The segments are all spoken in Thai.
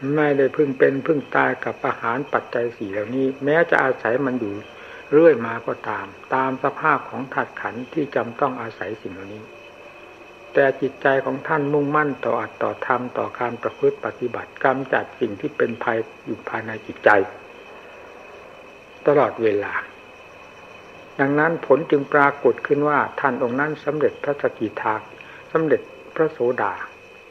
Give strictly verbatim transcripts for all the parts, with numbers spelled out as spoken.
ไม่ได้พึ่งเป็นพึ่งตายกับอาหารปัจจัยสี่เหล่านี้แม้จะอาศัยมันอยู่เรื่อยมาก็ตามตามสภาพของธาตุขันธ์ที่จำต้องอาศัยสิ่งเหล่านี้แต่จิตใจของท่านมุ่งมั่นต่ออัตต่อธรรมต่อการประพฤติปฏิบัติกำจัดสิ่งที่เป็นภัยอยู่ภายในจิตใจตลอดเวลาดังนั้นผลจึงปรากฏขึ้นว่าท่านองค์นั้นสำเร็จพระสกิทาสำเร็จพระโสดา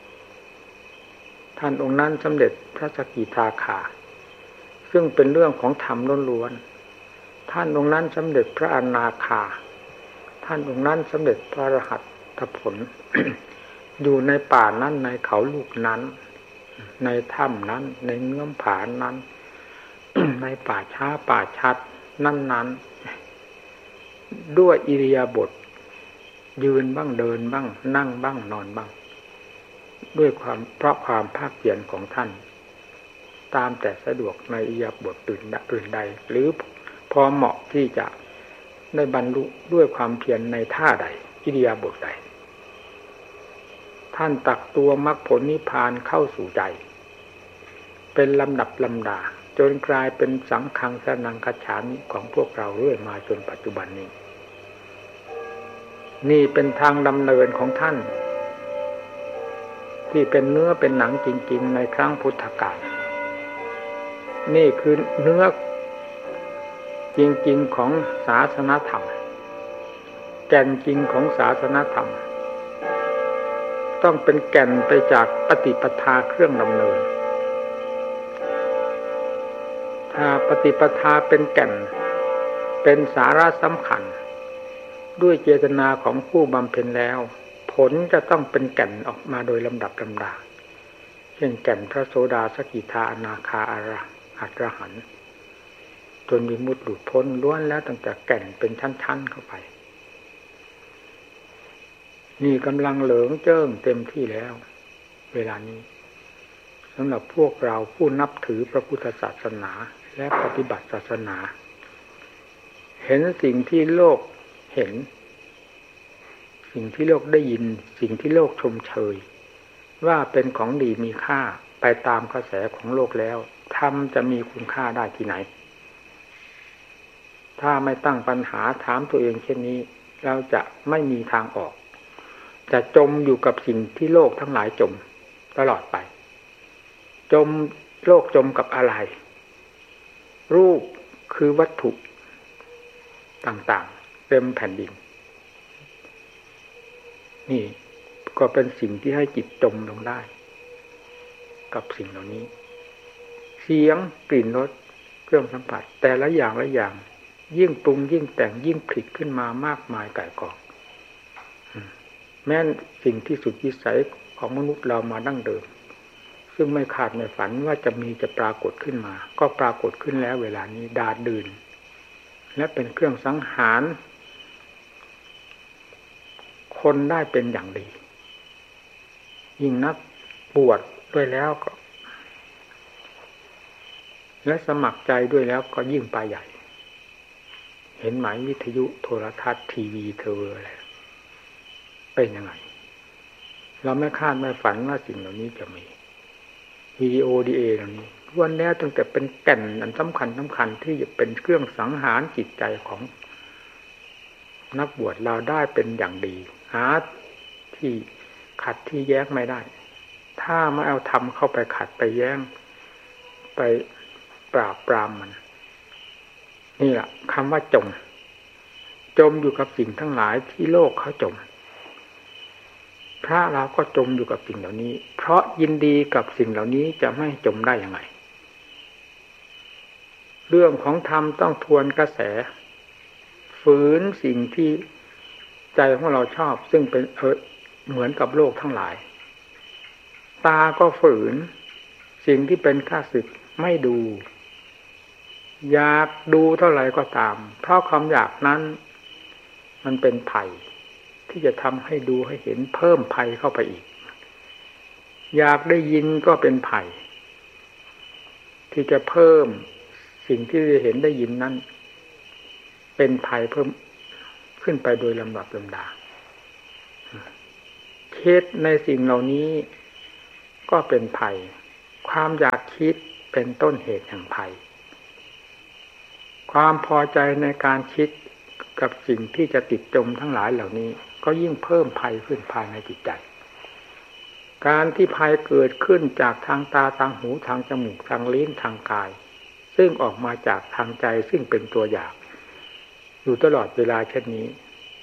ท่านองค์นั้นสำเร็จพระสกิทาคาซึ่งเป็นเรื่องของธรรมล้วนๆท่านองค์นั้นสำเร็จพระอนาคาท่านองค์นั้นสำเร็จพระอรหัตผล อยู่ในป่านั้นในเขาลูกนั้นในถ้ำนั้นในเงื้อมผานั้น ในป่าช้าป่าชัดนั้นๆด้วยอิริยาบถยืนบ้างเดินบ้างนั่งบ้างนอนบ้างด้วยความเพราะความภาคเพียรของท่านตามแต่สะดวกในอิริยาบถอื่นใดหรือพอเหมาะที่จะได้บรรลุด้วยความเพียรในท่าใดอิริยาบถใดท่านตักตัวมรรคผลนิพพานเข้าสู่ใจเป็นลำดับลำดาจนกลายเป็นสังฆังสนังคัจฉามิของพวกเราเรื่อยมาจนปัจจุบันนี้นี่เป็นทางดำเนินของท่านที่เป็นเนื้อเป็นหนังจริงๆในครั้งพุทธกาลนี่คือเนื้อจริงๆของศาสนธรรมแก่นจริงของศาสนธรรมต้องเป็นแก่นไปจากปฏิปทาเครื่องดำเนินถ้าปฏิปทาเป็นแก่นเป็นสาระสำคัญด้วยเจตนาของผู้บำเพ็ญแล้วผลจะต้องเป็นแก่นออกมาโดยลำดับลำดาเช่นแก่นพระโสดาสกิทาอนาคาอรหัตอรหันต์จนวิมุตติหลุดพ้นล้วนแล้วตั้งแต่แก่นเป็นชั้นๆเข้าไปนี่กำลังเหลืองเจิ้งเต็มที่แล้วเวลานี้สำหรับพวกเราผู้นับถือพระพุทธศาสนาและปฏิบัติศาสนาเห็นสิ่งที่โลกเห็นสิ่งที่โลกได้ยินสิ่งที่โลกชมเชยว่าเป็นของดีมีค่าไปตามกระแสของโลกแล้วธรรมจะมีคุณค่าได้ที่ไหนถ้าไม่ตั้งปัญหาถามตัวเองเช่นนี้เราจะไม่มีทางออกจะจมอยู่กับสิ่งที่โลกทั้งหลายจมตลอดไปจมโลกจมกับอะไรรูปคือวัตถุต่างๆเต็มแผ่นดินนี่ก็เป็นสิ่งที่ให้จิตจมลงได้กับสิ่งเหล่านี้เสียงกลิ่นรสเครื่องสัมผัสแต่ละอย่างละอย่างยิ่งปรุงยิ่งแต่งยิ่งผลิตขึ้นมามากมายก่ายกองแม้สิ่งที่สุดวิสัยของมนุษย์เรามาดั้งเดิมซึ่งไม่คาดไม่ฝันว่าจะมีจะปรากฏขึ้นมาก็ปรากฏขึ้นแล้วเวลานี้ดาดดื่นและเป็นเครื่องสังหารคนได้เป็นอย่างดียิ่งนักบวชด้วยแล้วก็และสมัครใจด้วยแล้วก็ยิ่งไปใหญ่เห็นไหมวิทยุโทรทัศน์ทีวีเทอร์อะไรเป็นยังไงเราไม่คาดไม่ฝันว่าสิ่งเหล่านี้จะมีวิดีโอดีเอเหล่านี้ล้วนแล้วตั้งแต่เป็นแก่นอันสำคัญสำคัญที่จะเป็นเครื่องสังหารจิตใจของนักบวชเราได้เป็นอย่างดีหาที่ขัดที่แย้งไม่ได้ถ้าไม่เอาธรรมเข้าไปขัดไปแย้งไปปราบปรามมันนี่แหละคำว่าจมจมอยู่กับสิ่งทั้งหลายที่โลกเขาจมพระเราก็จมอยู่กับสิ่งเหล่านี้เพราะยินดีกับสิ่งเหล่านี้จะไม่จมได้ยังไงเรื่องของธรรมต้องทวนกระแสฝืนสิ่งที่ใจของเราชอบซึ่งเป็นเออเหมือนกับโลกทั้งหลายตาก็ฝืนสิ่งที่เป็นข้าศึกไม่ดูอยากดูเท่าไหร่ก็ตามเพราะความอยากนั้นมันเป็นภัยที่จะทำให้ดูให้เห็นเพิ่มภัยเข้าไปอีกอยากได้ยินก็เป็นภัยที่จะเพิ่มสิ่งที่ได้เห็นได้ยินนั้นเป็นภัยเพิ่มขึ้นไปโดยลำดับลำดาเคสในสิ่งเหล่านี้ก็เป็นภัยความอยากคิดเป็นต้นเหตุแห่งภัยความพอใจในการคิดกับสิ่งที่จะติดจมทั้งหลายเหล่านี้ก็ยิ่งเพิ่มภัยขึ้นภายในจิตใจการที่ภัยเกิดขึ้นจากทางตาทางหูทางจมูกทางลิ้นทางกายซึ่งออกมาจากทางใจซึ่งเป็นตัวอย่างอยู่ตลอดเวลาเช่นนี้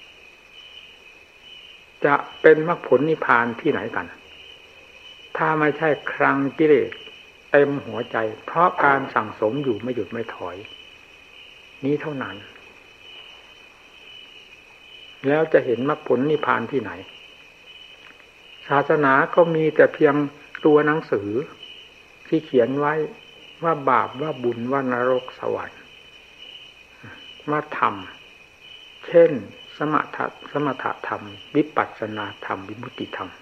จะเป็นมรรคผลนิพพานที่ไหนกันถ้าไม่ใช่ครั้งกิเลสเต็มหัวใจเพราะการสั่งสมอยู่ไม่หยุดไม่ถอยนี้เท่านั้นแล้วจะเห็นมรรคผลนิพพานที่ไหนศาสนาก็มีแต่เพียงตัวหนังสือที่เขียนไว้ว่าบาปว่าบุญว่านรกสวรรค์ว่าธรรมเช่นสมถะสมถะธรรมวิปัสสนาธรรมวิมุตติธรรม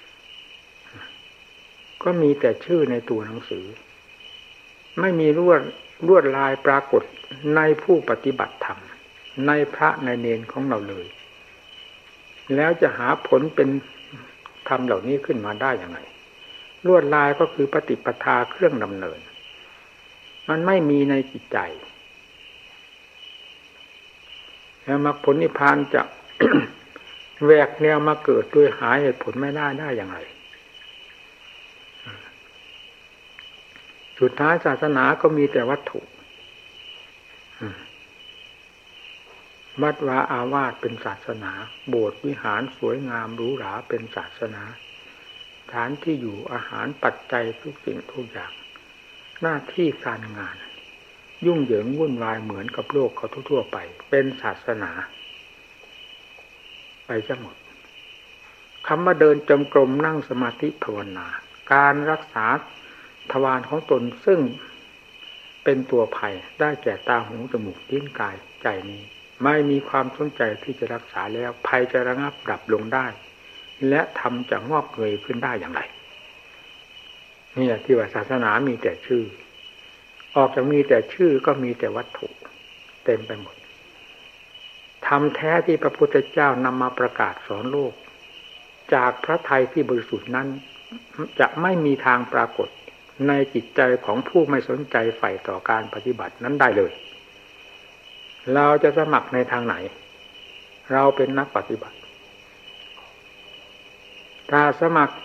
ก็มีแต่ชื่อในตัวหนังสือไม่มีลวดลวดลายปรากฏในผู้ปฏิบัติธรรมในพระในเณรของเราเลยแล้วจะหาผลเป็นธรรมเหล่านี้ขึ้นมาได้อย่างไรลวดลายก็คือปฏิปทาเครื่องดำเนินมันไม่มีในจิตใจแล้วมรรคผลนิพพานจะ แหวกแนวมาเกิดโดยหาเหตุผลไม่ได้ได้อย่างไรสุดท้ายศาสนาก็มีแต่วัตถุวัดวาอาวาสเป็นศาสนาโบสถ์วิหารสวยงามหรูหราเป็นศาสนาสถานที่อยู่อาหารปัจจัยทุกสิ่งทุกอย่างหน้าที่การงานยุ่งเหยิงวุ่นวายเหมือนกับโลกเขาทั่วๆไปเป็นศาสนาไปซะหมดคำว่าเดินจงกรมนั่งสมาธิภาวนาการรักษาทวารของตนซึ่งเป็นตัวภัยได้แก่ตาหูจมูกลิ้นกายใจนี้ไม่มีความสนใจที่จะรักษาแล้วภัยจะระงับดับลงได้และธรรมจะงอกเงยขึ้นได้อย่างไรนี่แหละที่ว่าศาสนามีแต่ชื่อออกจากมีแต่ชื่อก็มีแต่วัตถุเต็มไปหมดธรรมแท้ที่พระพุทธเจ้านำมาประกาศสอนโลกจากพระทัยที่บริสุทธิ์นั้นจะไม่มีทางปรากฏในจิตใจของผู้ไม่สนใจใฝ่ต่อการปฏิบัตินั้นได้เลยเราจะสมัครในทางไหนเราเป็นนักปฏิบัติถ้าสมัคร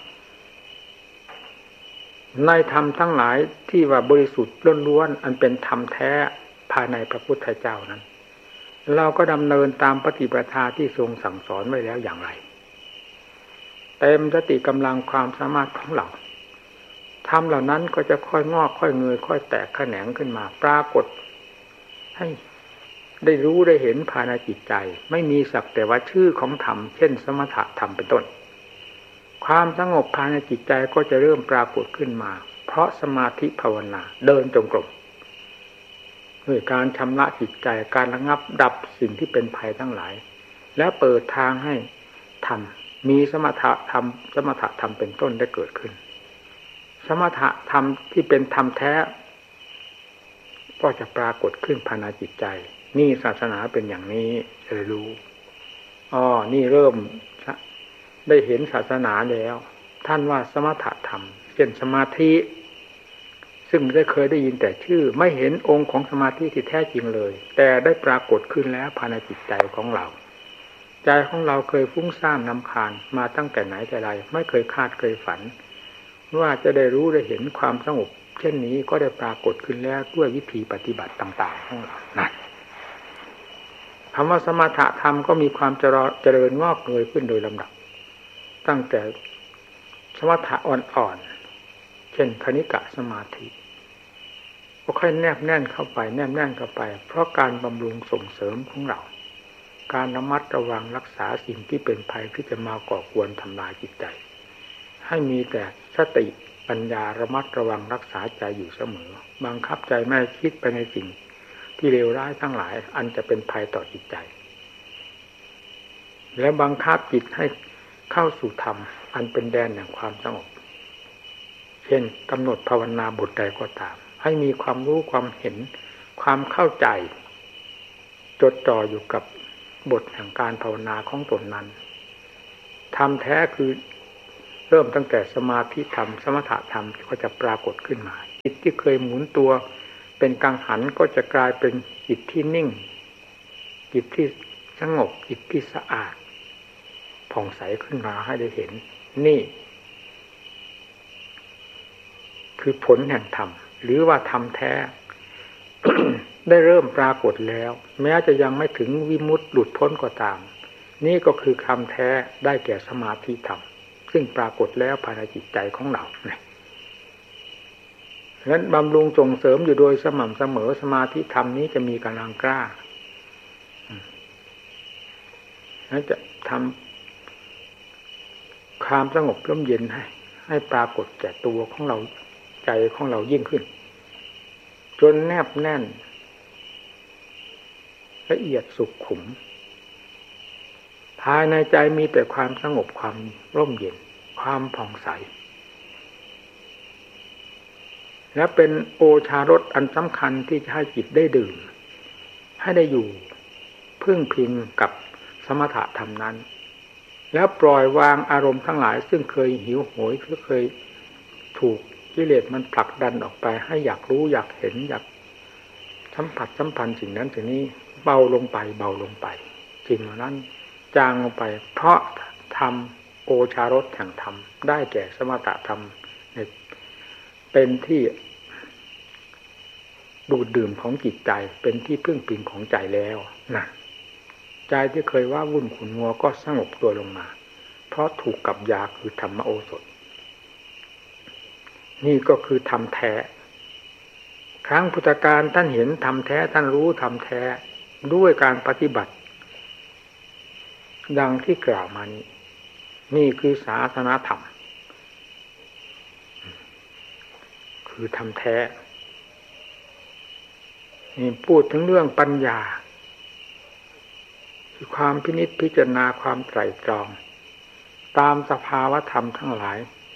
ในธรรมทั้งหลายที่ว่าบริสุทธิ์ล้วนๆอันเป็นธรรมแท้ภายในพระพุทธเจ้านั้นเราก็ดำเนินตามปฏิปทาที่ทรงสั่งสอนไว้แล้วอย่างไรเต็มสติกำลังความสามารถของเราธรรมเหล่านั้นก็จะค่อยงอกค่อยเงยค่อยแตกแขนงขึ้นมาปรากฏให้ได้รู้ได้เห็นภายในจิตใจไม่มีสักแต่ว่าชื่อของธรรมเช่นสมถะธรรมเป็นต้นความสงบภายในจิตใจก็จะเริ่มปรากฏขึ้นมาเพราะสมาธิภาวนาเดินจงกรมด้วยการชำระจิตใจการระงับดับสิ่งที่เป็นภัยทั้งหลายและเปิดทางให้ธรรมมีสมถะธรรมสมถะธรรมเป็นต้นได้เกิดขึ้นสมถะธรรมที่เป็นธรรมแท้ก็จะปรากฏขึ้นภายในจิตใจนี่ศาสนาเป็นอย่างนี้จะรู้อ๋อนี่เริ่มได้เห็นศาสนาแล้วท่านว่าสมถะธรรมเช่นสมาธิซึ่งได้เคยได้ยินแต่ชื่อไม่เห็นองค์ของสมาธิที่แท้จริงเลยแต่ได้ปรากฏขึ้นแล้วภายในจิตใจของเราใจของเราเคยฟุ้งซ่านรำคาญมาตั้งแต่ไหนแต่ไรไม่เคยคาดเคยฝันว่าจะได้รู้ได้เห็นความสงบเช่นนี้ก็ได้ปรากฏขึ้นแล้วด้วยวิธีปฏิบัติต่างๆของเรานะคำว่าสมถะธรรมก็มีความเจริญงอกเงยขึ้นโดยลำดับตั้งแต่สมถะอ่อนๆเช่นคณิกะสมาธิก็ค่อยแนบแน่นเข้าไปแนบแน่นเข้าไปเพราะการบำรุงส่งเสริมของเราการระมัดระวังรักษาสิ่งที่เป็นภัยที่จะมาก่อกวนทำลายจิตใจให้มีแต่สติปัญญาระมัดระวังรักษาใจอยู่เสมอบังคับใจไม่คิดไปในสิ่งที่เลวร้ายทั้งหลายอันจะเป็นภัยต่อจิตใจและบังคับจิตให้เข้าสู่ธรรมอันเป็นแดนแห่งความสงบเช่นกำหนดภาวนาบทใดก็ตามให้มีความรู้ความเห็นความเข้าใจจดจ่ออยู่กับบทแห่งการภาวนาของตนนั้นธรรมแท้คือเริ่มตั้งแต่สมาธิธรรมสมถะธรรมก็จะปรากฏขึ้นมาจิตที่เคยหมุนตัวเป็นกังหันก็จะกลายเป็นจิตที่นิ่งจิตที่สงบจิตที่สะอาดผ่องใสขึ้นมาให้ได้เห็นนี่คือผลแห่งธรรมหรือว่าธรรมแท้ ได้เริ่มปรากฏแล้วแม้จะยังไม่ถึงวิมุตติหลุดพ้นก็ตามนี่ก็คือคำแท้ได้แก่สมาธิธรรมซึ่งปรากฏแล้วภายในจิตใจของเราเนี่ยฉะนั้นบำรุงส่งเสริมอยู่โดยสม่ำเสมอสมาธิธรรมนี้จะมีกำลังกล้าและจะทำความสงบร่มเย็นให้ให้ปรากฏแก่ตัวของเราใจของเรายิ่งขึ้นจนแนบแน่นละเอียดสุขุมภายในใจมีแต่ความสงบความร่มเย็นความผ่องใสและเป็นโอชารสอันสำคัญที่จะให้จิตได้ดื่มให้ได้อยู่พึ่งพิงกับสมถะธรรมนั้นแล้วปล่อยวางอารมณ์ทั้งหลายซึ่งเคยหิวโหยหรือเคยถูกกิเลสมันผลักดันออกไปให้อยากรู้อยากเห็นอยากสัมผัสสัมพันธ์สิ่งนั้นสิ่งนี้เบาลงไปเบาลงไปสิ่งเหล่านั้นจางลงไปเพราะธรรมโอชารสแห่งธรรมได้แก่สมถะธรรมเป็นที่ดูดดื่มของจิตใจเป็นที่พึ่งพิงของใจแล้วนะใจที่เคยว่าวุ่นขุ่นมัวก็สงบตัวลงมาเพราะถูกกับยาคือธรรมโอสถนี่ก็คือธรรมแท้ครั้งพุทธกาลท่านเห็นธรรมแท้ท่านรู้ธรรมแท้ด้วยการปฏิบัติดังที่กล่าวมานี้นี่คือศาสนธรรมคือธรรมแท้นี่พูดถึงเรื่องปัญญาคือความพินิจพิจารณาความไตร่ตรองตามสภาวธรรมทั้งหลาย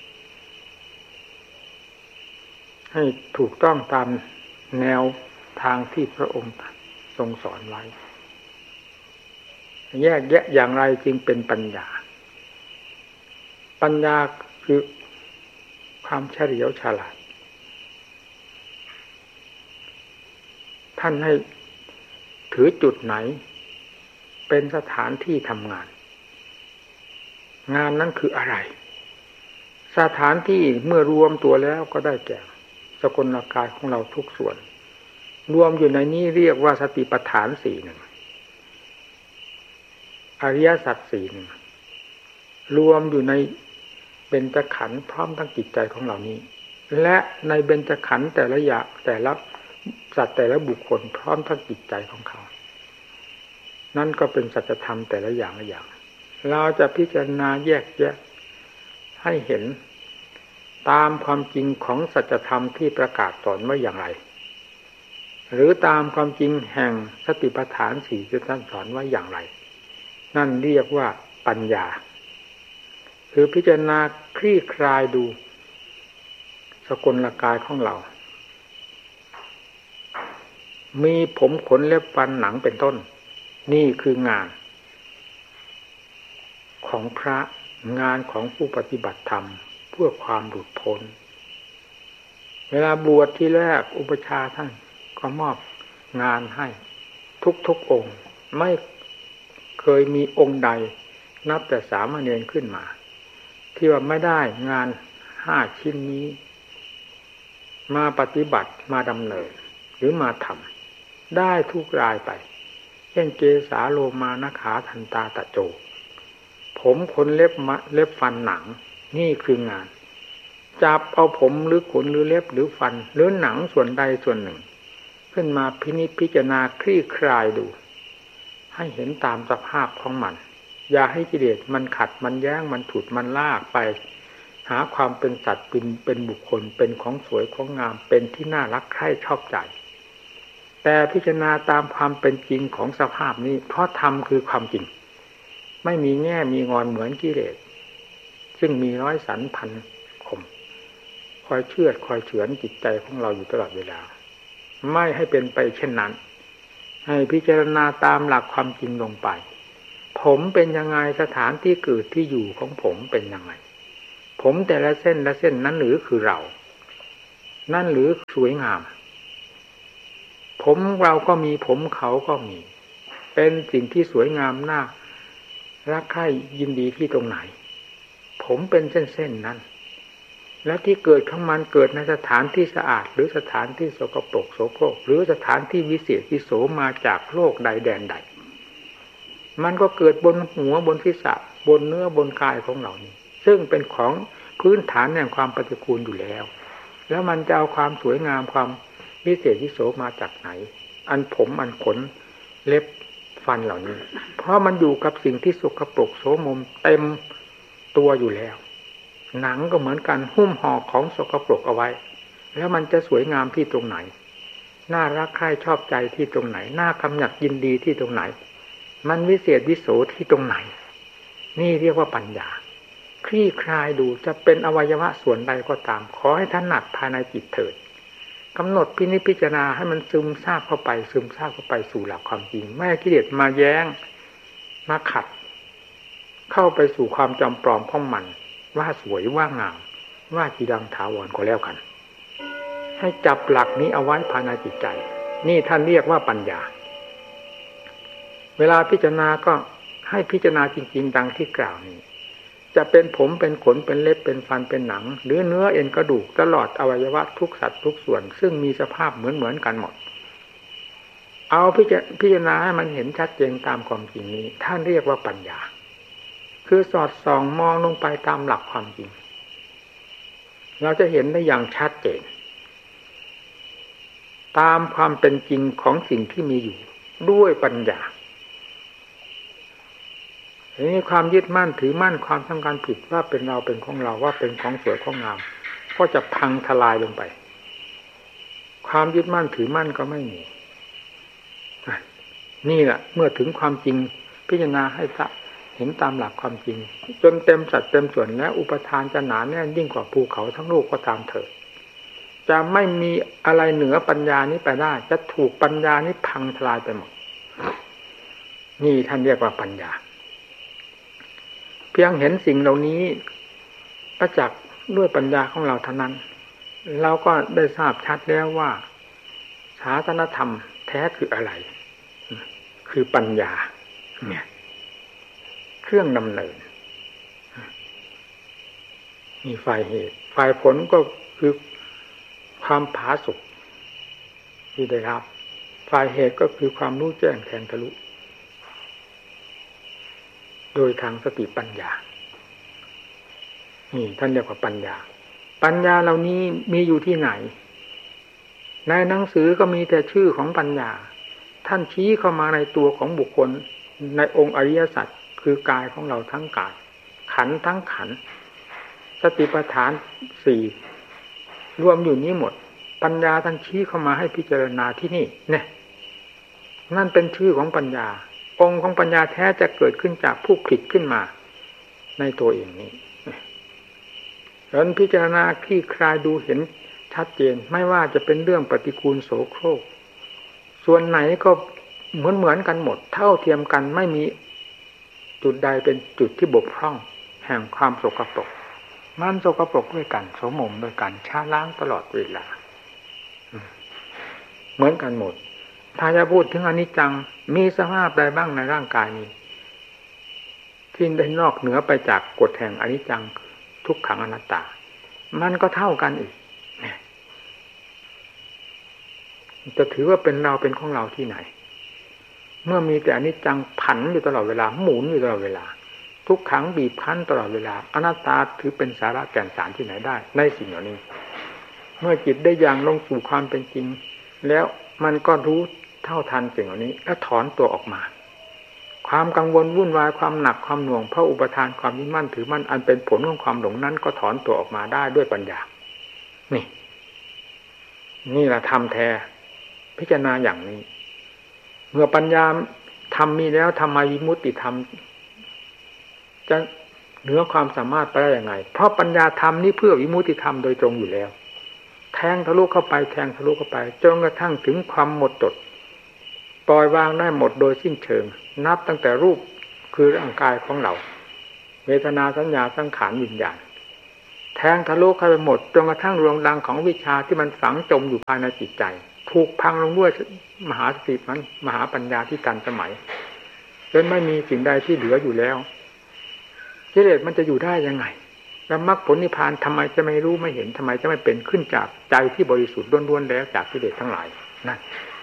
ให้ถูกต้องตามแนวทางที่พระองค์ทรงสอนไว้แยกแยะอย่างไรจึงเป็นปัญญาปัญญาคือความเฉลียวฉลาดท่านให้ถือจุดไหนเป็นสถานที่ทำงานงานนั้นคืออะไรสถานที่เมื่อรวมตัวแล้วก็ได้แก่สกลกายของเราทุกส่วนรวมอยู่ในนี้เรียกว่าสติปัฏฐานสี่หนึ่งอริยสัจสี่หนึ่งรวมอยู่ในเบญจขันธ์พร้อมทั้งจิตใจของเรานี้และในเบญจขันธ์แต่ละอย่างแต่ละสัตว์แต่ละบุคคลพร้อมทั้งจิตใจของเขานั่นก็เป็นสัจธรรมแต่ละอย่างละอย่างเราจะพิจารณาแยกแยะให้เห็นตามความจริงของสัจธรรมที่ประกาศสอนไว้อย่างไรหรือตามความจริงแห่งสติปัฏฐานสี่ที่ท่านสอนไว้อย่างไรนั่นเรียกว่าปัญญาคือพิจารณาคลี่คลายดูสกลกายของเรามีผมขนเล็บฟันหนังเป็นต้นนี่คืองานของพระงานของผู้ปฏิบัติธรรมเพื่อความหลุดพ้นเวลาบวชที่แรกอุปชฌาย์ท่านก็มอบงานให้ทุกๆองค์ไม่เคยมีองค์ใดนับแต่สามเณรขึ้นมาที่ว่าไม่ได้งานห้าชิ้นนี้มาปฏิบัติมาดำเนินหรือมาทำได้ทุกรายไปเช่นเกสาโลมานะขาทันตาตะโจผมขนเล็บมะเล็บฟันหนังนี่คืองานจับเอาผมหรือขนหรือเล็บหรือฟันหรือหนังส่วนใดส่วนหนึ่งขึ้นมาพินิจพิจารณาคลี่คลายดูให้เห็นตามสภาพของมันอย่าให้กิเลสมันขัดมันแย้งมันฉุดมันลากไปหาความเป็นสัตว์เป็นเป็นบุคคลเป็นของสวยของงามเป็นที่น่ารักใคร่ชอบใจแต่พิจารณาตามความเป็นจริงของสภาพนี้เพราะธรรมคือความจริงไม่มีแง่มีงอนเหมือนกิเลสซึ่งมีร้อยสันพันคมคอยเชือดคอยเฉือนจิตใจของเราอยู่ตลอดเวลาไม่ให้เป็นไปเช่นนั้นให้พิจารณาตามหลักความจริงลงไปผมเป็นยังไงสถานที่เกิดที่อยู่ของผมเป็นยังไงผผมแต่ละเส้นละเส้นนั้นหรือคือเรานั่นหรือสวยงามผมเราก็มีผมเขาก็มีเป็นสิ่งที่สวยงามน่ารักใคร่ยินดีที่ตรงไหนผมเป็นเส้นๆนั้นและที่เกิดของมันเกิดในสถานที่สะอาดหรือสถานที่สกปรกโสโครกหรือสถานที่วิเศษวิโสมาจากโลกใดแดนใดมันก็เกิดบนหัวบนศีรษะบนเนื้อบนกายของเรานี่ซึ่งเป็นของพื้นฐานแห่งความปฏิกูลอยู่แล้วแล้วมันจะเอาความสวยงามความวิเศษวิโสมาจากไหนอันผมอันขนเล็บฟันเหล่านี้เพราะมันอยู่กับสิ่งที่สกปรกโสมมเต็มตัวอยู่แล้วหนังก็เหมือนกันหุ้มห่อของสกปรกเอาไว้แล้วมันจะสวยงามที่ตรงไหนน่ารักใคร่ชอบใจที่ตรงไหนน่ากำหนัดยินดีที่ตรงไหนมันวิเศษวิโสที่ตรงไหนนี่เรียกว่าปัญญาคลี่คลายดูจะเป็นอวัยวะส่วนใดก็ตามขอให้ถนัดภายในจิตเถิดกำหนดพินิจพิจารณาให้มันซึมซาบเข้าไปซึมซาบเข้าไปสู่หลักความจริงไม่ให้กิเลสมาแย้งมาขัดเข้าไปสู่ความจำปลอมของมันว่าสวยว่างามว่าจีรังถาวรก็แล้วกันให้จับหลักนี้เอาไว้ภายในจิตใจนี่ท่านเรียกว่าปัญญาเวลาพิจารณาก็ให้พิจารณาจริงๆดังที่กล่าวนี้จะเป็นผมเป็นขนเป็นเล็บเป็นฟันเป็นหนังหรือเนื้อเอ็นกระดูกตลอดอวัยวะทุกสัตว์ทุกส่วนซึ่งมีสภาพเหมือนๆกันหมดเอาพิจารณาให้มันเห็นชัดเจนตามความจริงนี้ท่านเรียกว่าปัญญาคือสอดส่องมองลงไปตามหลักความจริงเราจะเห็นได้อย่างชัดเจนตามความเป็นจริงของสิ่งที่มีอยู่ด้วยปัญญาทีนี้ความยึดมั่นถือมั่นความสำคัญผิดว่าเป็นเราเป็นของเราว่าเป็นของสวยของงามก็จะพังทลายลงไปความยึดมั่นถือมั่นก็ไม่มีนี่แหละเมื่อถึงความจริงพิจารณาให้เห็นตามหลักความจริงจนเต็มสัดเต็มส่วนแล้วอุปทานจะหนาแน่นยิ่งกว่าภูเขาทั้งลูกก็ตามเถิดจะไม่มีอะไรเหนือปัญญานี้ไปได้จะถูกปัญญานี้พังทลายไปหมดนี่ท่านเรียกว่าปัญญาเพียงเห็นสิ่งเหล่านี้ประจักษ์ด้วยปัญญาของเราเท่านั้นเราก็ได้ทราบชัดแล้วว่าศาสนธรรมแท้คืออะไรคือปัญญาเนี่ยเครื่องดำเนินมีฝ่ายเหตุฝ่ายผลก็คือความผาสุกที่ได้รับฝ่ายเหตุก็คือความรู้แจ้งแทงทะลุโดยทางสติปัญญานี่ท่านเรียกว่าปัญญาปัญญาเหล่านี้มีอยู่ที่ไหนในหนังสือก็มีแต่ชื่อของปัญญาท่านชี้เข้ามาในตัวของบุคคลในองค์อริยสัจคือกายของเราทั้งกายขันธ์ทั้งขันธ์สติปัฏฐานสี่รวมอยู่นี้หมดปัญญาท่านชี้เข้ามาให้พิจารณาที่นี่เนี่ยนั่นเป็นชื่อของปัญญาองค์ของปัญญาแท้จะเกิดขึ้นจากผู้ผลิตขึ้นมาในตัวเองนี้แล้วพิจารณาคลี่คลายดูเห็นชัดเจนไม่ว่าจะเป็นเรื่องปฏิกูลโสโครกส่วนไหนก็เหมือนเหมือนกันหมดเท่าเทียมกันไม่มีจุดใดเป็นจุดที่บกพร่องแห่งความสกปรกมันสกปรกด้วยกันโสมมด้วยกันช้าล้างตลอดเวลาเหมือนกันหมดถ้าจะพูดถึงอนิจจังมีสภาพใดบ้างในร่างกายนี้ที่ได้นอกเหนือไปจากกฎแห่งอนิจจังทุกขังอนัตตามันก็เท่ากันอีกจะถือว่าเป็นเราเป็นของเราที่ไหนเมื่อมีแต่อนิจจังผันอยู่ตลอดเวลาหมุนอยู่ตลอดเวลาทุกขังบีบคั้นตลอดเวลาอนัตตาถือเป็นสาระแก่นสารที่ไหนได้ในสิ่งเหล่านี้เมื่อจิตได้อย่างลงสู่ความเป็นจริงแล้วมันก็รู้เท่าทันสิ่งเหล่านี้แล้วถอนตัวออกมาความกังวลวุ่นวายความหนักความหน่วงเพราะอุปทานความยึดมั่นถือมั่นอันเป็นผลของความหลงนั้นก็ถอนตัวออกมาได้ด้วยปัญญานี่นี่แหละธรรมแท้พิจารณาอย่างนี้เมื่อปัญญาธรรมมีแล้วทำไมวิมุตติธรรมจะเหนือความสามารถไปได้ยังไงเพราะปัญญาธรรมนี้เพื่อวิมุตติธรรมโดยตรงอยู่แล้วแทงทะลุเข้าไปแทงทะลุเข้าไปจนกระทั่งถึงความหมดจดปล่อยวางได้หมดโดยสิ้นเชิงนับตั้งแต่รูปคือร่างกายของเราเวทนาสัญญาสังขารวิญญาณงทะลุเข้าไปหมดจนกระทั่งรวงดังของวิชาที่มันฝังจมอยู่ภายในจิตใจถูกพังลงด้วยมหาสติมันมหาปัญญาที่ทันสมัยจนไม่มีสิ่งใดที่เหลืออยู่แล้วกิเลสมันจะอยู่ได้ยังไงแล้วมรรคผลนิพพานทำไมจะไม่รู้ไม่เห็นทำไมจะไม่เป็นขึ้นจากใจที่บริสุทธิ์ล้วนๆแล้วจากกิเลสทั้งหลายนั่น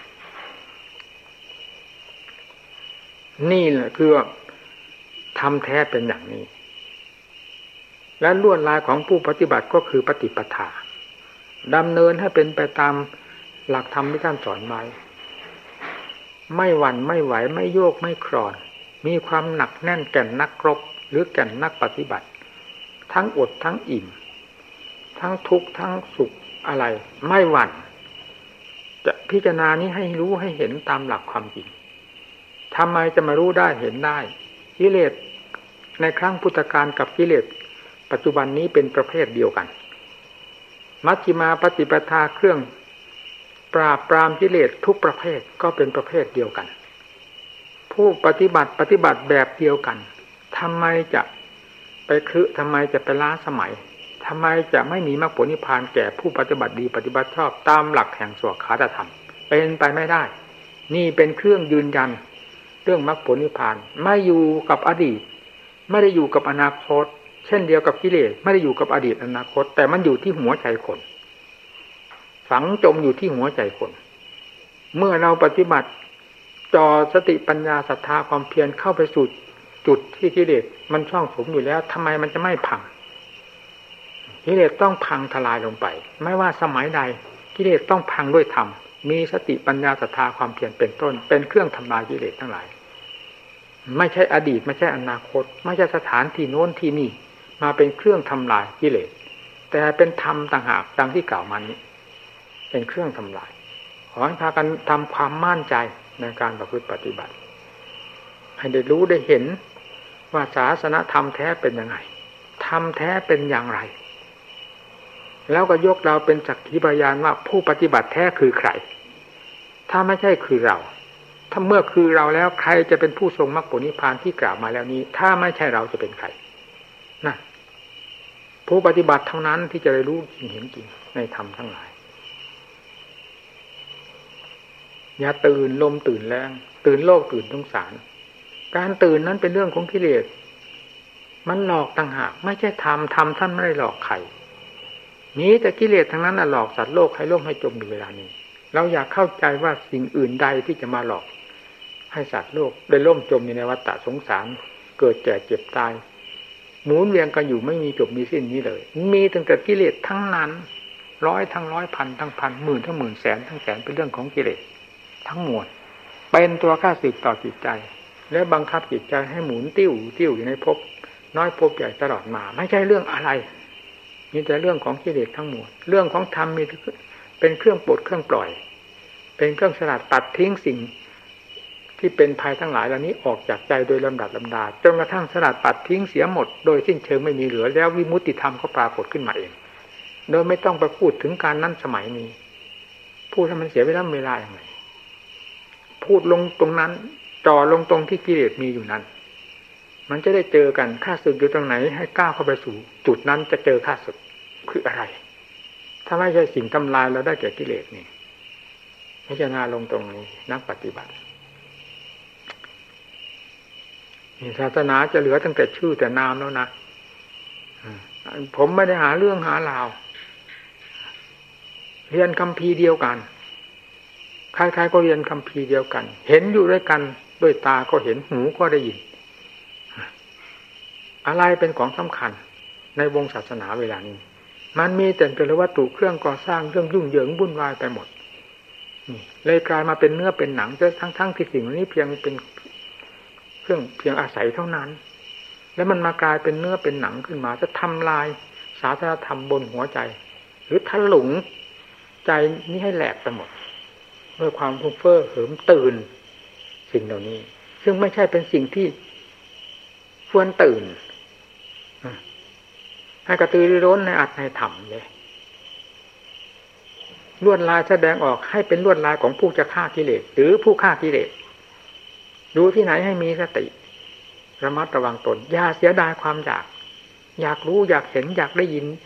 นี่แหละคือทำแท้เป็นอย่างนี้และลวดลายของผู้ปฏิบัติก็คือปฏิปทาดำเนินให้เป็นไปตามหลักธรรมที่ท่านสอนไว้ไม่หวั่นไม่ไหวไม่โยกไม่คลอนมีความหนักแน่นแก่นนักรบหรือแก่นนักปฏิบัติทั้งอดทั้งอิ่มทั้งทุกข์ทั้งสุขอะไรไม่หวั่นจะพิจารณานี้ให้รู้ให้เห็นตามหลักความจริงทำไมจะมารู้ได้เห็นได้กิเลสในครั้งพุทธกาลกับกิเลสปัจจุบันนี้เป็นประเภทเดียวกันมัชฌิมาปฏิปทาเครื่องปราบปรามกิเลสทุกประเภทก็เป็นประเภทเดียวกันผู้ปฏิบัติปฏิบัติแบบเดียวกันทำไมจะไปคือทำไมจะไปล้าสมัยทำไมจะไม่มีมรรคผลนิพพานแก่ผู้ปฏิบัติดีปฏิบัติชอบตามหลักแห่งสวขาตธรรมเป็นไปไม่ได้นี่เป็นเครื่องยืนยันเรื่องมรรคผลนิพพานไม่อยู่กับอดีตไม่ได้อยู่กับอนาคตเช่นเดียวกับกิเลสไม่ได้อยู่กับอดีตอนาคตแต่มันอยู่ที่หัวใจคนฝังจมอยู่ที่หัวใจคนเมื่อเราปฏิบัติจ่อสติปัญญาศรัทธาความเพียรเข้าไปสู่จุดที่กิเลสมันช่องสมอยู่แล้วทำไมมันจะไม่พังกิเลสต้องพังทลายลงไปไม่ว่าสมัยใดกิเลสต้องพังด้วยธรรมมีสติปัญญาศรัทธาความเพียรเป็นต้นเป็นเครื่องทำลายกิเลสทั้งหลายไม่ใช่อดีตไม่ใช่อนาคตไม่ใช่สถานที่โน้นที่นี่มาเป็นเครื่องทำลายกิเลสแต่เป็นธรรมต่างหากดังที่กล่าวมานี้เป็นเครื่องทำลายขอให้พากันทำความมั่นใจในการประพฤติปฏิบัติให้ได้รู้ได้เห็นว่าศาสนธรรมแท้เป็นยังไงธรรมแท้เป็นอย่างไรแล้วก็ยกเราเป็นสักขีพยานว่าผู้ปฏิบัติแท้คือใครถ้าไม่ใช่คือเราถ้าเมื่อคือเราแล้วใครจะเป็นผู้ทรงมรรคผลนิพพานที่กล่าวมาแล้วนี้ถ้าไม่ใช่เราจะเป็นใครนะผู้ปฏิบัติเท่านั้นที่จะได้รู้จริงเห็นจริงในธรรมทั้งหลายอย่าตื่นลมตื่นแรงตื่นโลกตื่นสงสารการตื่นนั้นเป็นเรื่องของกิเลสมันหลอกต่างหากไม่ใช่ธรรมธรรมท่านไม่ได้หลอกใครมีแต่กิเลสทั้งนั้นน่ะหลอกสัตว์โลกให้ล่มให้จมอยู่เวลานี้เราอยากเข้าใจว่าสิ่งอื่นใดที่จะมาหลอกให้สัตว์โลกได้ล่มจมอยู่ในวัฏฏะสงสารเกิดแก่เจ็บตายหมุนเวียนกันอยู่ไม่มีจบมีสิ้นนี้เลยมีตั้งแต่กิเลสทั้งนั้นร้อยทั้งร้อยพันทั้งพันหมื่นทั้งหมื่นแสนทั้งแสนเป็นเรื่องของกิเลสทั้งมวลเป็นตัวข้าศึกต่อจิตใจและบังคับจิตใจให้หมุนติ้วติ้วอยู่ในภพน้อยภพใหญ่ตลอดมาไม่ใช่เรื่องอะไรมีแต่เรื่องของกิเลสทั้งหมดเรื่องของธรรมมีเป็นเครื่องปลดเครื่องปล่อยเป็นเครื่องสลัดตัดทิ้งสิ่งที่เป็นภัยทั้งหลายเหล่านี้ออกจากใจโดยลำดับลำดาจนกระทั่งสลัดตัดทิ้งเสียหมดโดยสิ้นเชิงไม่มีเหลือแล้ววิมุตติธรรมก็ปรากฏขึ้นมาเองโดยไม่ต้องไปพูดถึงการนั้นสมัยนี้พูดให้มันเสียเวลาเวลาอย่างไรพูดลงตรงนั้นจ่อลงตรงที่กิเลสมีอยู่นั้นมันจะได้เจอกันข้าศึกอยู่ตรงไหนให้ก้าวเข้าไปสู่จุดนั้นจะเจอข้าศึกคืออะไรถ้าไม่ใช่สิ่งทำลายเราได้แก่กิเลสนี่พิจารณาลงตรงนี้นักปฏิบัติศาสนาจะเหลือตั้งแต่ชื่อแต่นามแล้วนะผมไม่ได้หาเรื่องหาราวเรียนคัมภีร์เดียวกันใครๆก็เรียนคัมภีร์เดียวกันเห็นอยู่ด้วยกันด้วยตาก็เห็นหูก็ได้ยินอะไรเป็นของสำคัญในวงศาสนาเวลานี้มันมีแต่เป็นวัตถุเครื่องก่อสร้างเรื่องยุ่งเหยิงวุ่นวายไปหมดนี่เลยกลายมาเป็นเนื้อเป็นหนังจะทั้งๆที่สิ่งนี้เพียงเป็นเครื่องเพียงอาศัยเท่านั้นแล้วมันมากลายเป็นเนื้อเป็นหนังขึ้นมาจะทำลายศาสนธรรมบนหัวใจหรือถลุงใจนี้ให้แหลกไปหมดด้วยความฟุ้งเฟ้อเหิมตื่นสิ่งเหล่านี้ซึ่งไม่ใช่เป็นสิ่งที่ควรตื่นให้กระตือรือร้นในอัตในธรรมเลยลวดลายแสดงออกให้เป็นลวดลายของผู้จะฆ่ากิเลสหรือผู้ฆ่ากิเลสดูที่ไหนให้มีสติระมัดระวังตนอย่าเสียดายความอยากอยากรู้อยากเห็นอยากได้ยิน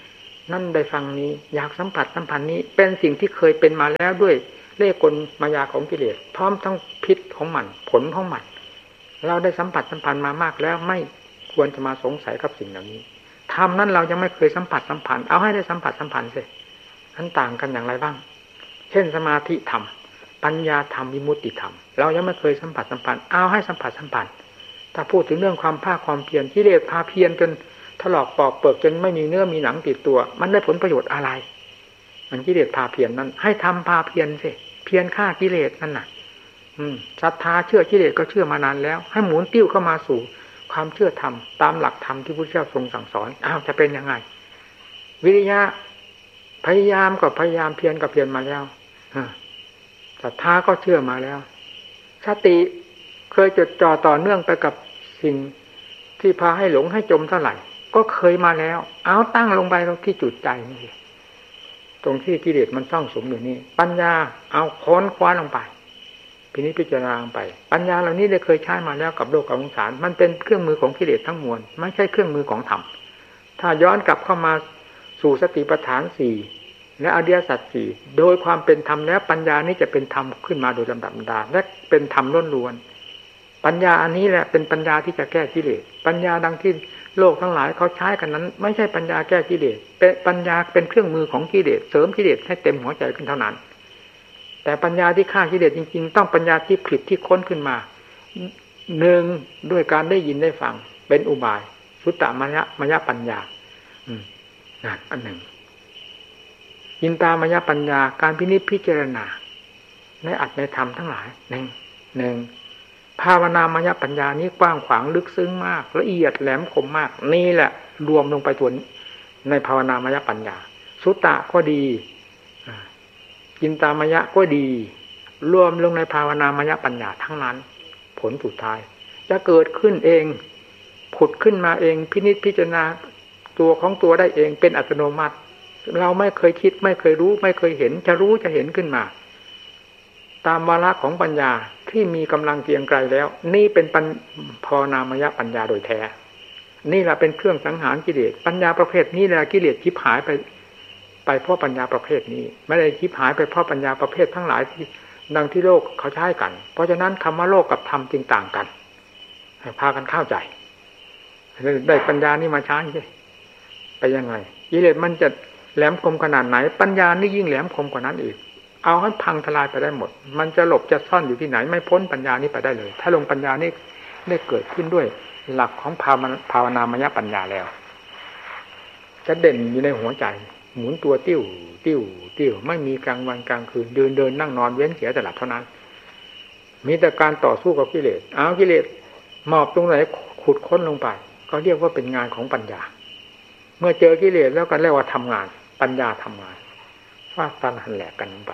นั่นได้ฟังนี้อยากสัมผัสสัมพันธ์นี้เป็นสิ่งที่เคยเป็นมาแล้วด้วยเล่ห์กลมายาของกิเลสพร้อมทั้งพิษของมันผลของมันเราได้สัมผัสสัมพันธ์มามากแล้วไม่ควรจะมาสงสัยกับสิ่งเหล่านี้ธรรมนั้นเรายังไม่เคยสัมผัสสัมพันธ์เอาให้ได้สัมผัสสัมพันธ์สิอันต่างกันอย่างไรบ้างเช่นสมาธิธรรมปัญญาธรรมวิมุตติธรรมเรายังไม่เคยสัมผัสสัมพันธ์เอาให้สัมผัสสัมพันธ์ถ้าพูดถึงเรื่องความภาคความเพียรกิเลสพาเพียรจนถลอกปอกเปิกจนไม่มีเนื้อมีหนังติดตัวมันได้ผลประโยชน์อะไรมันกิเลสพาเพียรนั้นให้ทำพาเพียรสิเพียรฆ่ากิเลสนั่นน่ะอืมศรัทธาเชื่อกิเลสก็เชื่อมานานแล้วให้หมุนติ้วเข้ามาสู่ความเชื่อธรรมตามหลักธรรมที่พระพุทธเจ้าทรงสั่งสอนอ้าวจะเป็นยังไงวิริยะพยายามก็พยายามเพียรก็เพียรมาแล้วศรัทธาก็เชื่อมาแล้วสติเคยจดจ่อต่อเนื่องไปกับสิ่งที่พาให้หลงให้จมเท่าไหร่ก็เคยมาแล้วเอาตั้งลงไปตรงที่จุดใจนี่ตรงที่กิเลสมันซ่องสุมอยู่นี่ปัญญาเอาค้นคว้าลงไปพินิจพิจารณาลงไปปัญญาเหล่านี้ได้เคยใช้มาแล้วกับโลกกับสงสารมันเป็นเครื่องมือของกิเลสทั้งมวลไม่ใช่เครื่องมือของธรรมถ้าย้อนกลับเข้ามาสู่สติปัฏฐานสี่และอริยสัจสี่โดยความเป็นธรรมแล้วปัญญานี้จะเป็นธรรมขึ้นมาโดยลำดับลำดาและเป็นธรรมล้วนๆปัญญาอันนี้แหละเป็นปัญญาที่จะแก้กิเลสปัญญาดังที่โลกทั้งหลายเขาใช้กันนั้นไม่ใช่ปัญญาแก้กิเลสเป็นปัญญาเป็นเครื่องมือของกิเลสเสริมกิเลสให้เต็มหัวใจขึ้นเท่านั้นแต่ปัญญาที่ฆ่ากิเลสจริงๆต้องปัญญาที่ผลิตที่ค้นขึ้นมาหนึ่งด้วยการได้ยินได้ฟังเป็นอุบายสุตตมยมยปัญญาอืมนั่นอันหนึ่งยินตามยปัญญาการพินิจพิจารณาในอัตในธรรมทั้งหลายหนึ่งหนึ่งภาวนามยปัญญานี้กว้างขวางลึกซึ้งมากละเอียดแหลมคมมากนี่แหละรวมลงไปตัวในภาวนามยปัญญาสุตตะก็ดียินตามยะก็ดีรวมลงในภาวนามยปัญญาทั้งนั้นผลสุดท้ายจะเกิดขึ้นเองผุดขึ้นมาเองพินิจพิจารณาตัวของตัวได้เองเป็นอัตโนมัติเราไม่เคยคิดไม่เคยรู้ไม่เคยเห็นจะรู้จะเห็นขึ้นมาตามวาระของปัญญาที่มีกำลังเกรียงไกรแล้วนี่เป็นภาวนามยปัญญาโดยแท้นี่แหละเป็นเครื่องสังหารกิเลสปัญญาประเภทนี้แหละกิเลสชิบหายไปไปเพราะปัญญาประเภทนี้ไม่ได้ชิบหายไปเพราะปัญญาประเภททั้งหลายที่ดังที่โลกเขาใช้กันเพราะฉะนั้นคำว่าโลกกับธรรมจึงต่างกันให้พากันเข้าใจได้ปัญญานี่มาใช้ใช่ไปยังไงกิเลสมันจะแหลมคมขนาดไหนปัญญานี่ยิ่งแหลมคมกว่านั้นอีกเอาให้พังทลายไปได้หมดมันจะหลบจะซ่อนอยู่ที่ไหนไม่พ้นปัญญานี้ไปได้เลยถ้าลงปัญญานี่ได้เกิดขึ้นด้วยหลักของภาวนามยปัญญาแล้วจะเด่นอยู่ในหัวใจหมุนตัวติ้วติ้วติ้วไม่มีกลางวันกลางคืนเดินเดินนั่งนอนเว้นเสียแต่หลับเท่านั้นมีแต่การต่อสู้กับกิเลสเอากิเลสหมอบตรงไหนขุดค้นลงไปก็เรียกว่าเป็นงานของปัญญาเมื่อเจอกิเลสแล้วก็เรียกว่าทำงานปัญญาทำงานฟาดฟันหันแหลกกันลงไป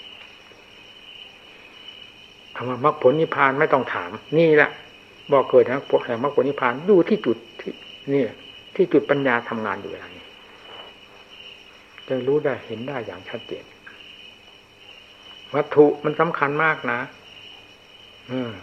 คำว่ามรรคผลนิพพานไม่ต้องถามนี่แหละบอกเกิดนะแห่งมรรคผลนิพพานอยู่ที่จุดที่นี่ที่จุดปัญญาทำงานอยู่อย่างนี้จะรู้ได้เห็นได้อย่างชัดเจนวัตถุมันสำคัญมากนะอืม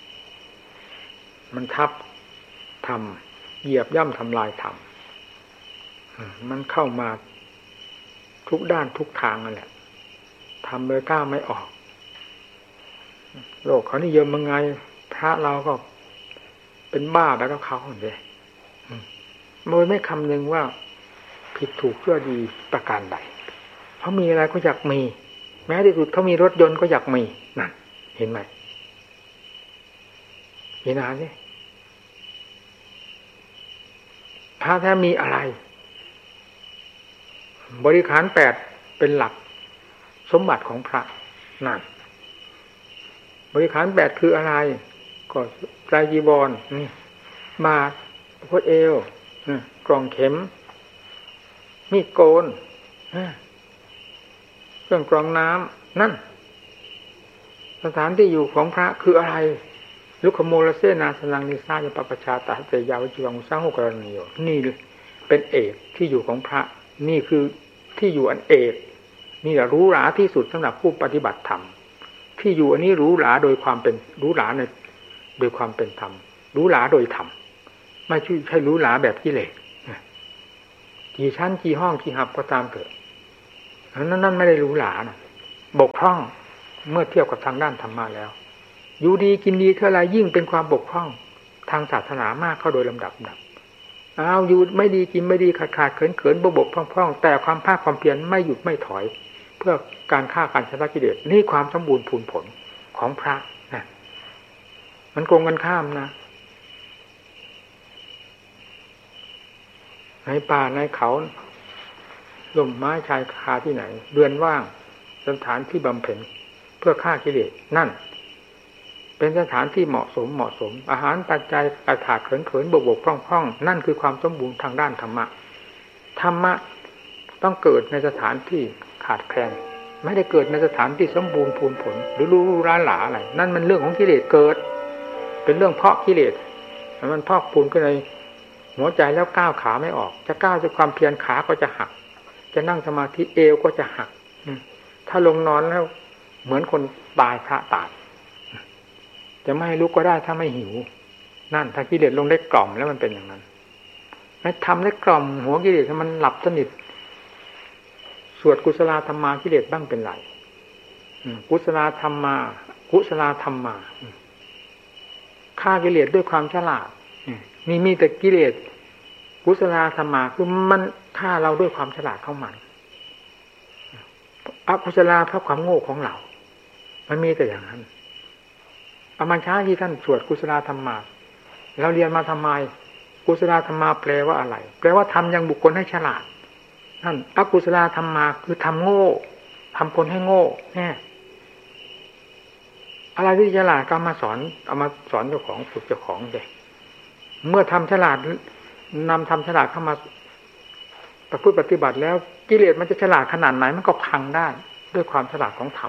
มันทับทำเหยียบย่ำทำลายทำมันเข้ามาทุกด้านทุกทางนั่นแหละทำเลยก้าวไม่ออกโลกเขานิยมยังไงพระเราก็เป็นบ้าแล้วก็เขาเลยโดยไม่คำนึงว่าผิดถูกชั่วดีประการใดเขามีอะไรก็อยากมีแม้ที่สุดเขามีรถยนต์ก็อยากมีนั่นเห็นไหมเห็นอะไรนี่พระแท้มีอะไรบริขารแปดเป็นหลักสมบัติของพระนั่นบริขารแปดคืออะไรก็ไตรจีวรนี่บาตรพดเอวกล่องเข็มมีดโกนเครื่องกรองน้ำนั่นสถานที่อยู่ของพระคืออะไรลุคโมลเสนาสนังนิสายปปชาตาเตยาวจิวังสร้างหกกรณีโยนี่เป็นเอกที่อยู่ของพระนี่คือที่อยู่อันเอกนี่แหละรู้หราที่สุดสำหรับผู้ปฏิบัติธรรมที่อยู่อันนี้รู้หราโดยความเป็นรู้หราในโดยความเป็นธรรมรู้หราโดยธรรมไม่ใช่รู้หราแบบกิเลสกี่ชั้นกี่ห้องกี่หับก็ตามเถิดนั่นนั่นไม่ได้หรูหรานะบกพร่องเมื่อเทียบกับทางด้านธรรมะแล้วอยู่ดีกินดีเท่าไรยิ่งเป็นความบกพร่องทางศาสนามากเข้าโดยลำดับดับเอาอยู่ไม่ดีกินไม่ดีขาดขาดเขินเขินบกบกพร่องพร่องแต่ความภาคความเพียรไม่หยุดไม่ถอยเพื่อการฆ่าการชำระกิเลสนี่ความสมบูรณ์พูนผลของพระนะมันโกงกันข้ามนะในป่าในเขาล่มไม้ชายคาที่ไหนเรือนว่างสถานที่บำเพ็ญเพื่อฆ่ากิเลสนั่นเป็นสถานที่เหมาะสมเหมาะสมอาหารปัจจัยอาถาดเขินเขินบกบกพร่องพร่องนั่นคือความสมบูรณ์ทางด้านธรรมะธรรมะต้องเกิดในสถานที่ขาดแคลนไม่ได้เกิดในสถานที่สมบูรณ์พูนผลหรือรู้ร้าหลาอะไรนั่นมันเรื่องของกิเลสเกิดเป็นเรื่องเพาะกิเลสมันพอกพูนขึ้นในหัวใจแล้วก้าวขาไม่ออกจะก้าวด้วยความเพียรขาก็จะหักจะนั่งสมาธิเอวก็จะหักถ้าลงนอนแล้วเหมือนคนตายพระตายจะไม่ให้ลุกก็ได้ถ้าไม่หิวนั่นถ้ากิเลสลงได้กล่อมแล้วมันเป็นอย่างนั้นให้ทำได้กล่อมหัวกิเลสให้มันหลับสนิทสวดกุศลธรรมากิเลสบ้างเป็นไรกุศลธรรมากุศลธรรมาฆ่ากิเลสด้วยความฉลาดนี่มีแต่กิเลสกุศลธรรมาคือมันฆ่าเราด้วยความฉลาดเข้ามันอกุศลเพราะความโง่ของเรามันมีแต่อย่างนั้นอามันช้าที่ท่านสวดกุศลธรรมาเราเรียนมาทำไมกุศลธรรมาแปลว่าอะไรแปลว่าทำยังบุคคลให้ฉลาดนั่นอกุศลธรรมาคือทำโง่ทำคนให้โง่แน่อะไรที่ฉลาดก็มาสอนเอามาสอนเจ้าของฝึกเจ้าของเด็กเมื่อทำฉลาดนำทำฉลาดเข้ามาประพฤติปฏิบัติแล้วกิเลสมันจะฉลาดขนาดไหนมันก็พังได้ด้วยความฉลาดของธรรม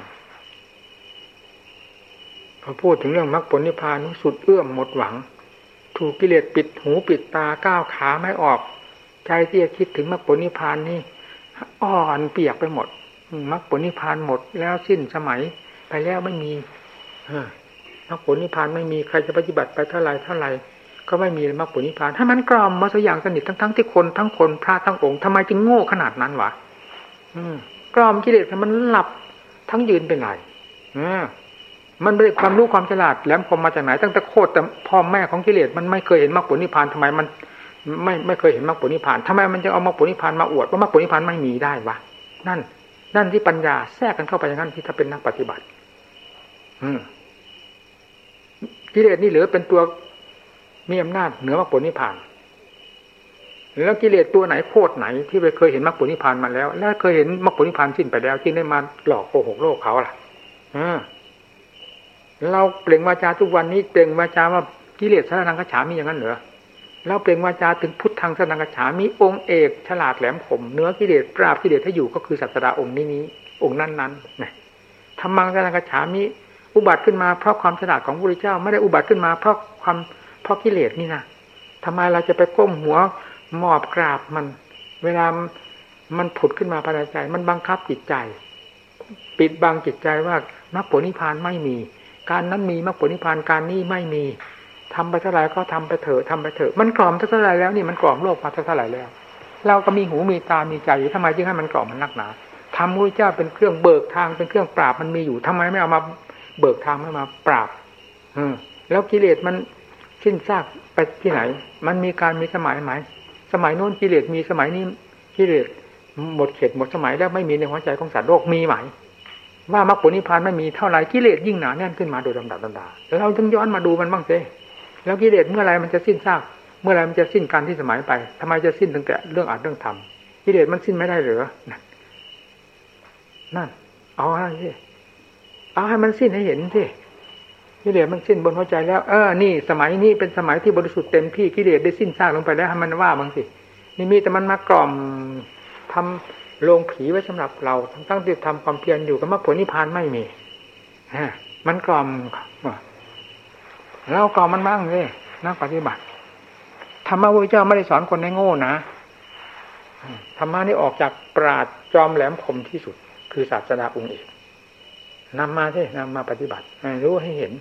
พอพูดถึงเรื่องมรรคผลนิพพานสุดเอื้อมหมดหวังถูกกิเลสปิดหูปิดตาก้าวขาไม่ออกใจที่จะคิดถึงมรรคผลนิพพานนี่อ่อนเปียกไปหมดมรรคผลนิพพานหมดแล้วสิ้นสมัยไปแล้วไม่มีมรรคผลนิพพานไม่มีใครจะปฏิบัติไปเท่าไรเท่าไรก็ไม่มีมรรคผลนิพพานถ้ามันกล่อมมาสักอย่างสนิททั้งๆที่คนทั้งคนพระทั้งองค์ทำไมจึงโง่ขนาดนั้นวะกล่อมกิเลสมันหลับทั้งยืนเป็นไรมันไม่ได้ความรู้ความฉลาดแหลมคมมาจากไหนตั้งแต่โคตรแต่พ่อแม่ของกิเลสมันไม่เคยเห็นมรรคผลนิพพานทำไมมันไม่ไม่เคยเห็นมรรคผลนิพพานทำไมมันจะเอามรรคผลนิพพานมาอวดว่ามรรคผลนิพพานไม่มีได้วะนั่นนั่นที่ปัญญาแทรกกันเข้าไปอย่างนั้นที่ถ้าเป็นนักปฏิบัติกิเลสนี่เหลือเป็นตัวมีอำนาจเหนือมรรคผลนิพพานแล้วกิเลสตัวไหนโคตรไหนที่ไปเคยเห็นมรรคผลนิพพานมาแล้วแล้วเคยเห็นมรรคผลนิพพานสิ้นไปแล้วที่ได้มาหลอกโกหกโลกเขาล่ะเราเปล่งวาจาทุกวันนี้เปล่งวาจาว่ากิเลสสรณังคัจฉามิอย่างนั้นเหรอเราเปล่งวาจาถึงพุทธังสรณังคัจฉามิองค์เอกฉลาดแหลมคมเนื้อกิเลสปราบกิเลสให้อยู่ก็คือศาสดาองค์นี้นี้องค์นั้นๆนะธรรมังสรณังคัจฉามิอุบัติขึ้นมาเพราะความฉลาดของพระพุทธเจ้าไม่ได้อุบัติขึ้นมาเพราะความเพราะกิเลสนี่นะทำไมเราจะไปก้มหัวหมอบกราบมันเวลามันผุดขึ้นมาภายในใจมันบังคับจิตใจปิดบังจิตใจว่ามรรคผลนิพพานไม่มีการนั้นมีมรรคผลนิพพานการนี้ไม่มีทำไปเท่าไหร่ก็ทำไปเถอะทำไปเถอะมันกล่อมเท่าไหร่แล้วนี่มันกล่อมโลกมาเท่าไหร่แล้วเราก็มีหูมีตามีใจอยู่ทำไมจึงให้มันกล่อมมันนักหนาทำพระพุทธเจ้าเป็นเครื่องเบิกทางเป็นเครื่องปราบมันมีอยู่ทำไมไม่เอามาเบิกทางไม่มาปราบอืมแล้วกิเลสมันสิ้นซากไปที่ไหนมันมีการมีสมัยไหมสมัยโน้นกิเลสมีสมัยนี้กิเลสหมดเขตหมดสมัยแล้วไม่มีในหัวใจของสัตว์โลกมีไหมว่ามรรคผลนิพพานไม่มีเท่าไหร่กิเลสยิ่งหนาแน่นขึ้นมาโดยลำดับลำดาแล้วเราต้องย้อนมาดูมันบ้างสิแล้วกิเลสเมื่อไรมันจะสิ้นซากเมื่อไรมันจะสิ้นการที่สมัยไปทำไมจะสิ้นตั้งแต่เรื่องอาจเรื่องธรรมกิเลสมันสิ้นไม่ได้หรือนั่นเอาให้สิเอาให้มันสิ้นให้เห็นสิกิเลสมันสิ้นบนหัวใจแล้วเออนี่สมัยนี้เป็นสมัยที่บริสุทธิ์เต็มที่กิเลสได้สิ้นซากลงไปแล้วให้มันว่าบ้างสินี่มีแต่มันมากล่อมทำโรงผีไว้สำหรับเราทั้งที่ทำความเพียรอยู่กับมรรคผลนิพพานไม่มีฮะมันกล่อมแล้วกล่อมมันบ้างเลยนักปฏิบัติธรรมะพระพุทธเจ้าไม่ได้สอนคนให้โง่นะธรรมะนี่ออกจากปราชญ์จอมแหลมคมที่สุดคือศาสดาองค์เอกนำมาสินำมาปฏิบัติให้รู้ให้เห็น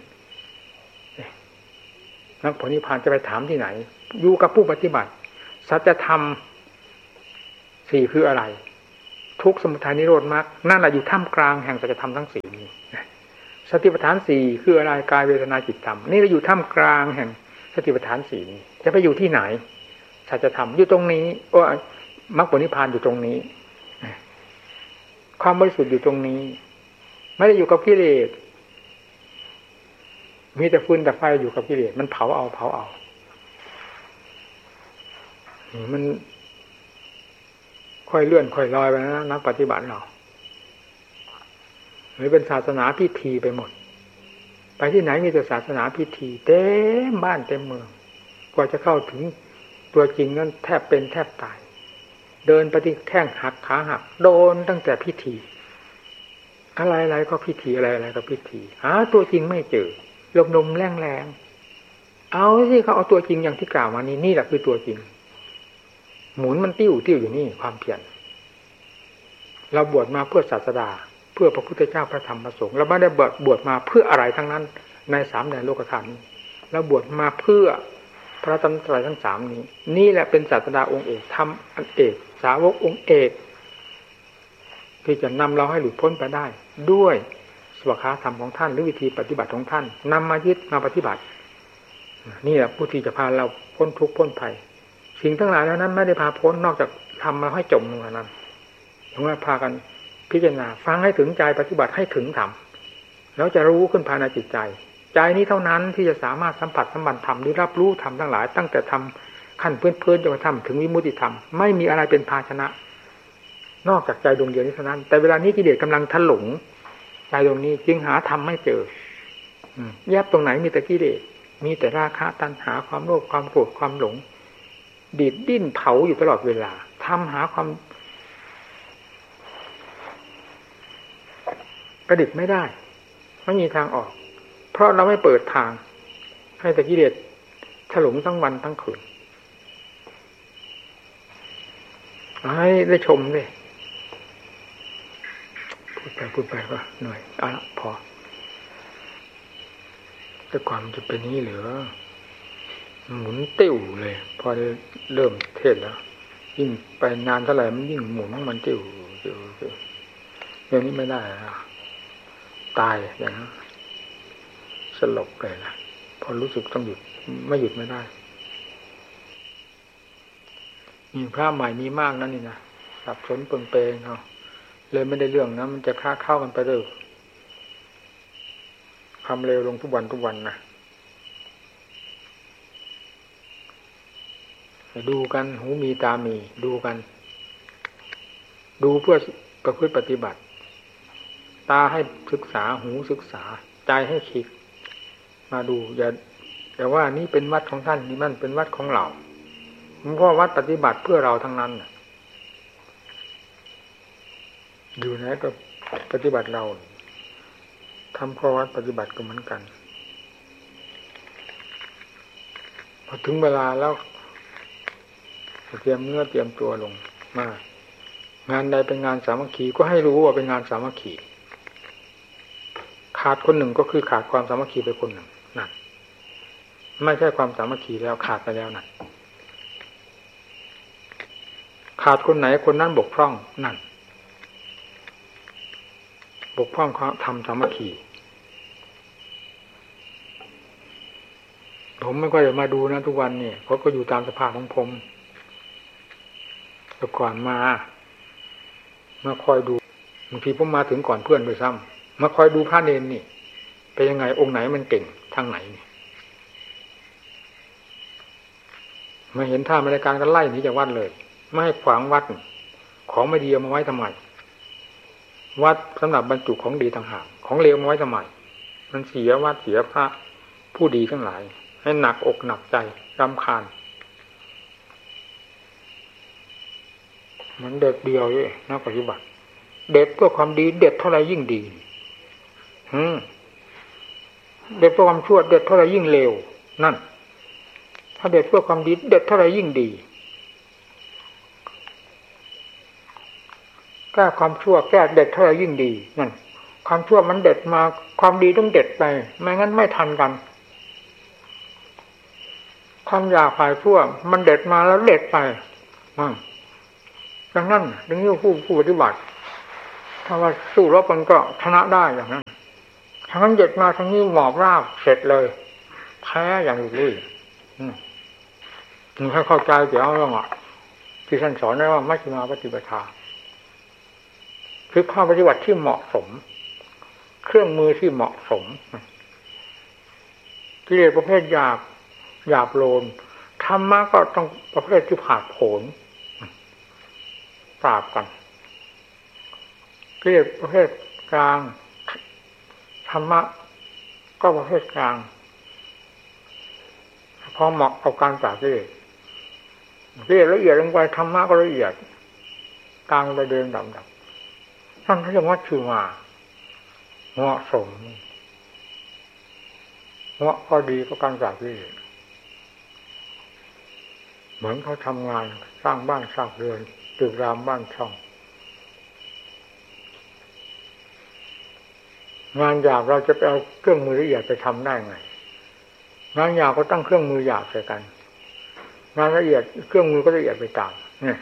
มรรคผลนิพพานจะไปถามที่ไหนอยู่กับผู้ปฏิบัติสัจธรรมสี่คืออะไรทุกข์สมุทัยนิโรธมรรคนั่นแหละอยู่ท่ามกลางแห่งสัจธรรมทั้งสี่นี้สติปัฏฐานสี่คืออะไรกายเวทนาจิตธรรมนี่เราอยู่ท่ามกลางแห่งสติปัฏฐานสี่นี้จะไปอยู่ที่ไหนสัจธรรมอยู่ตรงนี้โอ้มรรคผลนิพพานอยู่ตรงนี้ความบริสุทธิ์อยู่ตรงนี้ไม่ได้อยู่กับกิเลสมีแต่ฟืนแต่ไฟอยู่กับกิเลสมันเผาเอาเผาเอามันค่อยเลื่อนค่อยลอยไปนะนักปฏิบัติเราหรือเป็นศาสนาพิธีไปหมดไปที่ไหนมีแต่ศาสนาพิธีเต็มบ้านเต็มเมืองกว่าจะเข้าถึงตัวจริงนั้นแทบเป็นแทบตายเดินไปที่แข้งหักขาหักโดนตั้งแต่พิธีอะไรๆก็พิธีอะไรๆก็พิธีหาตัวจริงไม่เจอลมลมแรงแรงเอาสิเขาเอาตัวจริงอย่างที่กล่าวมานี่นี่แหละคือตัวจริงหมุนมันติ้วติ้วอยู่นี่ความเพียรเราบวชมาเพื่อศาสดาเพื่อพระพุทธเจ้าพระธรรมพระสงฆ์เราไม่ได้บวชบวชมาเพื่ออะไรทั้งนั้นในสามแดนโลกธาตุนี้เราบวชมาเพื่อพระธรรมไตรทั้งสามนี้นี่แหละเป็นศาสดาองค์เอกธรรมอันเอกสาวกองค์เอกที่จะนำเราให้หลุดพ้นไปได้ด้วยสวขาธรรมของท่านหรือวิธีปฏิบัติของท่านนำมายึดมาปฏิบัตินี่แหละผู้ที่จะพาเราพ้นทุกข์พ้นภัยสิ่งทั้งหลายนั้นไม่ได้พาพ้นนอกจากทำมาให้จมลงนั้นถึงว่าพากันพิจารณาฟังให้ถึงใจปฏิบัติให้ถึงธรรมแล้วจะรู้ขึ้นภายในจิตใจใจนี้เท่านั้นที่จะสามารถสัมผัสสัมพันธ์ธรรมหรือรับรู้ธรรมทั้งหลายตั้งแต่ธรรมขั้นพื้นๆจนกระทั่งถึงวิมุตติธรรมไม่มีอะไรเป็นภาชนะนอกจากใจดวงเดียวนี้เท่านั้นแต่เวลานี้กิเลสกำลังถลุงใจดวงนี้จึงหาธรรมไม่เจอแยบตรงไหนมีแต่กิเลสมีแต่ราคะตัณหาความโลภความโกรธความหลงดีดดิ้นเผาอยู่ตลอดเวลาทำหาความกระดิกไม่ได้ไม่มีทางออกเพราะเราไม่เปิดทางให้แต่กิเลสถลุงทั้งวันทั้งคืนให้ได้ชมเลยพูดไปพูดไปก็หน่อยอ่ะพอแต่ความจะเป็นนี้เหลือหมุนติ้วเลยพอเริ่มเทศแล้วยิ่งไปนานเท่าไหร่มันยิ่งหมุนมันติ้วติ้วติ้วเรื่องนี้ไม่ได้นะตายอย่างนั้นสลบเลยนะพอรู้สึกต้องหยุดไม่หยุดไม่ได้มีพระใหม่มีมากนั่นนี่นะสับสนเปงเปงเขาเลยไม่ได้เรื่องนะมันจะค้าเข้ากันไปเลยความเร็วลงทุกวันทุกวันนะดูกันหูมีตามีดูกันดูเพื่อประพฤติปฏิบัติตาให้ศึกษาหูศึกษาใจให้คิดมาดูอย่าแต่ว่านี่เป็นวัดของท่านนี่มันเป็นวัดของเราเพราะวัดปฏิบัติเพื่อเราทั้งนั้นอยู่ไหนก็ปฏิบัติเราทำข้อวัดปฏิบัติก็เหมือนกันพอถึงเวลาแล้วเตรียมเนื้อเตรียมตัวลงมางานใดเป็นงานสามัคคีก็ให้รู้ว่าเป็นงานสามัคคีขาดคนหนึ่งก็คือขาดความสามัคคีไปคนหนึ่งนั่นไม่ใช่ความสามัคคีแล้วขาดไปแล้วนั่นขาดคนไหนคนนั้นบกพร่องนั่นบกพร่องความทำสามัคคีผมไม่ค่อยจะมาดูนะทุกวันนี่เขาก็อยู่ตามสภาพของผมแต่ก่อนมามาคอยดูบางทีผมมาถึงก่อนเพื่อนด้วยซ้ำมาคอยดูพระเนรนี่เป็นยังไงองค์ไหนมันเก่งทางไหนนี่มาเห็นท่าบรรยากาศกันไล่หนีจากวัดเลยไม่ให้ขวางวัดของไม่ดีเอามาไว้ทำไมวัดสำหรับบรรจุของดีต่างหากของเลวมาไว้ทำไมมันเสียวัดเสียพระผู้ดีทั้งหลายให้หนักอกหนักใจรำคาญมันเด็ดเดียวเลยนักปฏิบัติเด็ดเพื่อความดีเด็ดเท่าไรยิ่งดีอืมเด็ดเพื่อความชั่วเด็ดเท่าไรยิ่งเลวนั่นถ้าเด็ดเพื่อความดีเด็ดเท่าไรยิ่งดีแก้ความชั่วแก้เด็ดเท่าไรยิ่งดีนั่นความชั่วมันเด็ดมาความดีต้องเด็ดไปไม่งั้นไม่ทันกันความอยากฝ่ายชั่วมันเด็ดมาแล้วเด็ดไปดังนั้นดังนี้ผู้ผู้ปฏิบัติถ้าว่าสู้รบมันก็ชนะได้อย่างนั้นทางนั้นเด็ดมาทางนี้หมอบราบเสร็จเลยแพ้อย่างลุยมึงให้เข้าใจเดี๋ยวเรื่องอ่ะที่ท่านสอนไว้ว่ามัชฌิมาปฏิปทาคือข้อปฏิบัติที่เหมาะสมเครื่องมือที่เหมาะสมกิเลสประเภทหยาบหยาบโลนธรรมะก็ต้องประเภทที่ผาดโผนปราบกันกิเลสประเภทกลางธรรมะก็ประเภทกลางพอเหมาะกับการปราบกิเลสกิเลสละเอียดลงไปธรรมะก็ละเอียดกลางไปเดินดับๆท่านเรียกว่าชื่อมาเหมาะสมเหมาะพอดีกับการปราบกิเลสเหมือนเขาทำงานสร้างบ้านสร้างเรือนตึกรามบ้านช่องงานหยาบเราจะไปเอาเครื่องมือละเอียดไปทำได้ไงงานหยาบก็ตั้งเครื่องมือหยาบใส่กันงานละเอียดเครื่องมือก็ละเอียดไปตามเนี่ย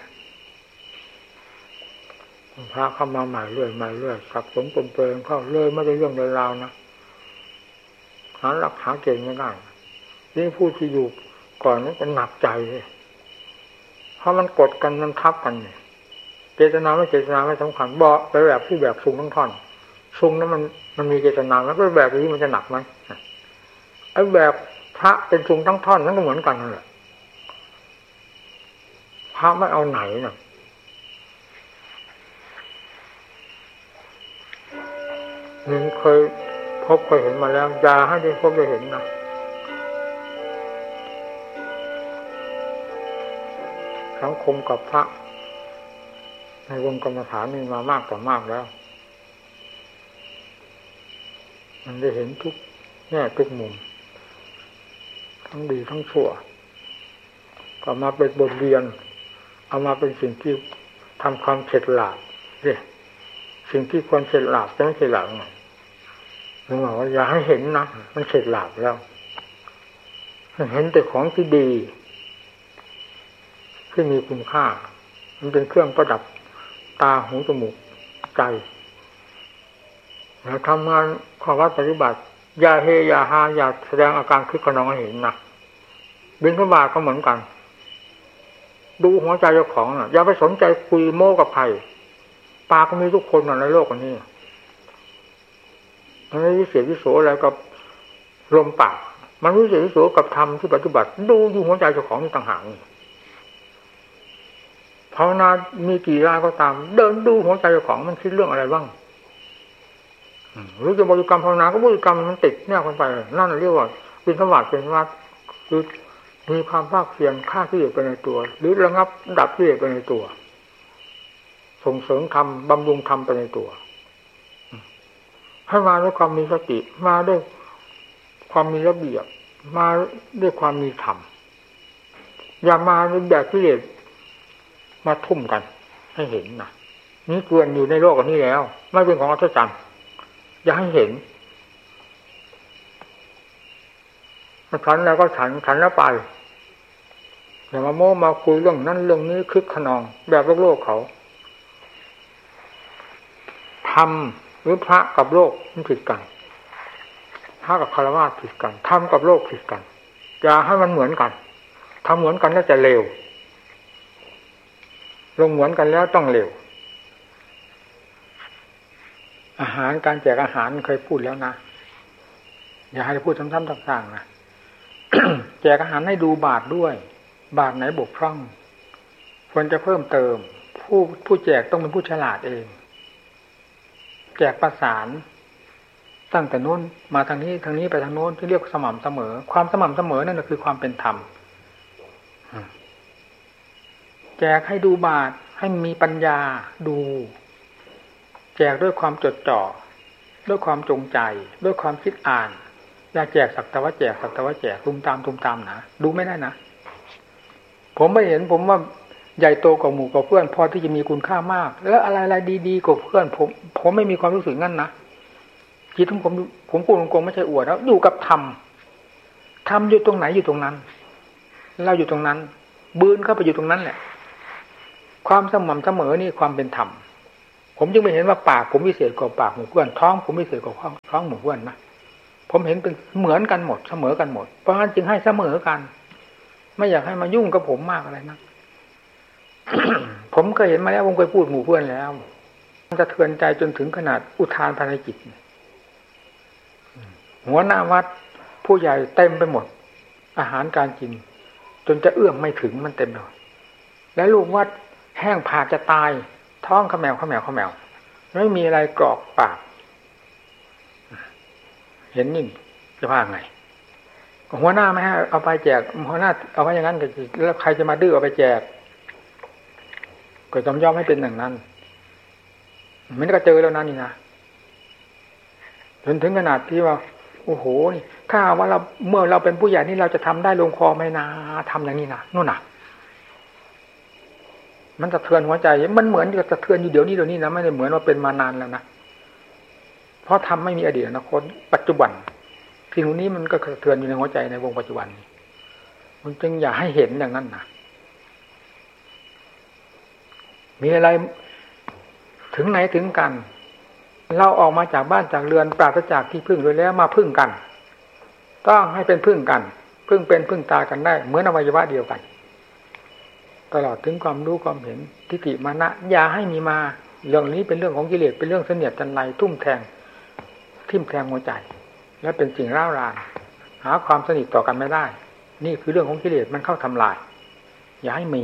พระเข้ามาใหม่เรื่อยมาเรื่อยสับสนปนเปื้อนเข้าเลยไม่ได้เรื่องราวนะหาหลักหาเกณฑ์ไม่ได้นี่ผู้ที่อยู่ก่อนนั้นก็หนักใจเลยเพราะมันกดกันมันทับกันเนี่ยเจตนาไม่เจตนาไม่สำคัญบอกไปแบบที่แบบซุงทั้งท่อนซุงนั้นมันมันมีเจตนาแล้วก็แบบนี้มันจะหนักไหมไอ้แบบพระเป็นซุงทั้งท่อนนั้นก็เหมือนกันนั่นแหละพระไม่เอาไหนน่ะนี่เคยพบเคยเห็นมาแล้วอย่าให้ได้พบได้เห็นนะสังคมกับพระในวงกรรมฐานนี่มามากต่อมากแล้วมันได้เห็นทุกแง่ทุกมุมทั้งดีทั้งชั่วก็มาเป็นบทเรียนเอามาเป็นสิ่งที่ทำความเฉลียวฉลาดเนี่ยสิ่งที่ควรเฉลียวฉลาดจะไม่เฉลียวฉลาดไงลุงบอกว่าอย่าให้เห็นนะมันเฉลียวฉลาดแล้วเห็นแต่ของที่ดีที่มีคุณค่ามันเป็นเครื่องประดับตาหูจมูกใจแล้วทำงานข้อวัดปฏิบัติอย่าเฮอย่าฮาอย่าแสดงอาการคึกขนองให้เห็นนะบิณฑบาตก็เหมือนกันดูหัวใจเจ้าของน่ะอย่าไปสนใจคุยโม้กับใครปากก็มีทุกคนในโลกนี้มันไม่วิเศษวิโสอะไรกับลมปากมันวิเศษวิโสกับธรรมที่ปฏิบัติดูอยู่หัวใจเจ้าของนี่ต่างหากภาวนามีกี่รายก็ตามเดินดูหัวใจเจ้าของมันคิดเรื่องอะไรบ้างหรือจะบริกรรมภาวนาก็บริกรรมมันติดแนวกันไปนั่นเรียกว่าเป็นสวัสดิ์เป็นวัดคือมีความภาคเพียรฆ่ากิเลสไปในตัวหรือระงับดับกิเลสไปในตัวส่งเสริมธรรมบำรุงธรรมไปในตัวให้มาด้วยความมีสติมาด้วยความมีระเบียบมาด้วยความมีธรรมอย่ามาด้วยแบบกิเลสมาทุ่มกันให้เห็นนะนี่เกลื่อนอยู่ในโลกนี้แล้วไม่เป็นของอัศจรรย์อย่าให้เห็นฉันแล้วก็ฉันฉันแล้วไปอย่ามาโม้มาคุยเรื่องนั้นเรื่องนี้คึกขนองแบบโลกโลกเขาธรรมหรือพระกับโลกมันผิดกันพระกับฆราวาสผิดกันธรรมกับโลกผิดกันอย่าให้มันเหมือนกันทำเหมือนกันแล้วจะเลวลงเหมือนกันแล้วต้องเลวอาหารการแจกอาหารเคยพูดแล้วนะอย่าให้พูดซ้ำๆต่างๆนะ แจกอาหารให้ดูบาตรด้วยบาตรไหนบกพร่องควรจะเพิ่มเติมผู้ผู้แจกต้องเป็นผู้ฉลาดเองแจกประสานตั้งแต่โน้นมาทางนี้ทางนี้ไปทางโน้นที่เรียกสม่ำเสมอความสม่ำเสมอนั่นคือความเป็นธรรมแจกให้ดูบาตรให้มีปัญญาดูแจกด้วยความจดจ่อด้วยความจงใจด้วยความคิดอ่านอย่าแจกสักแต่ว่าแจกสักแต่ว่าแจกตุมตามตุมตามนะดูไม่ได้นะผมไม่เห็นผมว่าใหญ่โตกว่าหมู่กับเพื่อนพอที่จะมีคุณค่ามากแล้วอะไรๆดีๆกว่าเพื่อนผมผมไม่มีความรู้สึกงั้นนะจิตของผมผมพูดตรงๆไม่ใช่อวดแล้วอยู่กับธรรมธรรมอยู่ตรงไหนอยู่ตรงนั้นเราอยู่ตรงนั้นบืนเข้าไปอยู่ตรงนั้นแหละความสม่ำเสมอนี่ความเป็นธรรมผมจึงไม่เห็นว่าปากผมวิเศษกว่าปากหมู่เพื่อนท้องผมวิเศษกว่าท้องหมู่เพื่อนนะผมเห็นเป็นเหมือนกันหมดเสมอกันหมดเพราะฉะนั้นจึงให้เสมอกันไม่อยากให้มายุ่งกับผมมากอะไรนะ ผมเคยเห็นมาแล้วผมเคยพูดหมู่เพื่อนแล้วมันจะเทือนใจจนถึงขนาดอุทานภายในจิตหัวหน้าวัดผู้ใหญ่เต็มไปหมดอาหารการกินจนจะเอื้อมไม่ถึงมันเต็มเลยและลูกวัดแห้งผากจะตายท้องขมแมวขมแมวขมแมวไม่มีอะไรกรอกปากเห็นนี่จะว่าไงหัวหน้าไม่ให้เอาไปแจกหัวหน้าเอาไว้อย่างนั้นแล้วใครจะมาดื้อเอาไปแจกก็ต้องยอมให้เป็นอย่างนั้นมันก็เจอแล้วนั่นนี่นะจนถึงขนาดที่ว่าโอ้โหนี่ถ้าว่าเราเมื่อเราเป็นผู้ใหญ่นี่เราจะทำได้ลงคอไหมนะทำอย่างนี้นะนู่นน่ะมันสะเทือนหัวใจมันเหมือนกับสะเทือนอยู่เดี๋ยวนี้เดี๋ยวนี้นะไม่ได้เหมือนว่าเป็นมานานแล้วนะเพราะทำไม่มีอดีตอนาคตปัจจุบันสิ่งนี้มันก็สะเทือนอยู่ในหัวใจในวงปัจจุบันนี้มันจึงอย่าให้เห็นอย่างนั้นนะมีอะไรถึงไหนถึงกันเราออกมาจากบ้านจากเรือนปราศจากที่พึ่งโดยแล้วมาพึ่งกันต้องให้เป็นพึ่งกันพึ่งเป็นพึ่งตายกันได้เหมือนอวัยวะเดียวกันตลอดถึงความรู้ความเห็นทิฏฐิมานะอย่าให้มีมาเรื่องนี้เป็นเรื่องของกิเลสเป็นเรื่องเสนียดจันไรทุ่มแทงทิ่มแทงหัวใจและเป็นสิ่งร้าวรานหาความสนิทต่อกันไม่ได้นี่คือเรื่องของกิเลสมันเข้าทำลายอย่าให้มี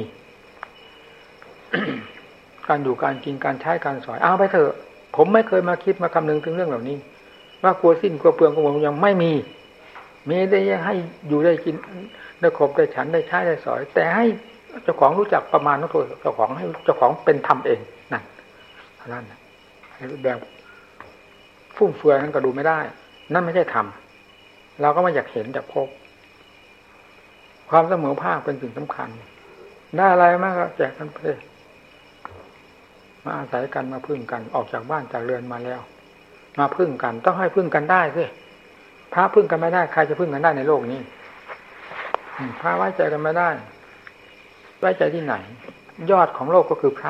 การอยู่การกินการใช้การสอยเอาไปเถอะผมไม่เคยมาคิดมาคำนึงถึงเรื่องเหล่านี้ว่ากลัวสิ้นกลัวเปลืองกลัวหมดยังไม่มีมีได้ให้อยู่ได้กินได้ครบได้ฉันได้ใช้ได้สอยแต่ให้เจ้าของรู้จักประมาณนั้นตัวเจ้าของให้เจ้าของเป็นธรรมเองนั่นเท่านั้นแบบฟุ่มเฟือยนั้นก็ดูไม่ได้นั่นไม่ใช่ธรรมเราก็ไม่อยากเห็นอยากพบความเสมอภาคเป็นสิ่งสำคัญได้อะไรมากก็แจกกันไปมาอาศัยกันมาพึ่งกันออกจากบ้านจากเรือนมาแล้วมาพึ่งกันต้องให้พึ่งกันได้สิพระพึ่งกันไม่ได้ใครจะพึ่งกันได้ในโลกนี้พระไว้ใจกันไม่ได้ไว้ใจที่ไหนยอดของโลกก็คือพระ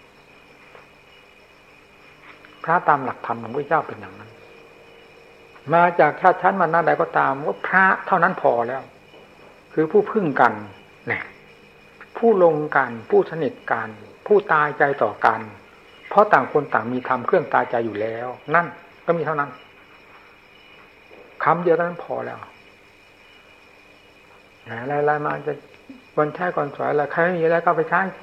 พระตามหลักธรรมของพระเจ้าเป็นอย่างนั้นมาจากชาติชั้นวรรณะใดก็ตามว่าพระเท่านั้นพอแล้วคือผู้พึ่งกันเนี่ยผู้ลงกันผู้สนิทกันผู้ตายใจต่อกันเพราะต่างคนต่างมีธรรมเครื่องตายใจอยู่แล้วนั่นก็มีเท่านั้นคำเดียวเท่านั้นพอแล้วอะไรๆมาจะวันใช้ก่อนสอยอะไรใครไม่มีอะไรก็ไปใช้สิ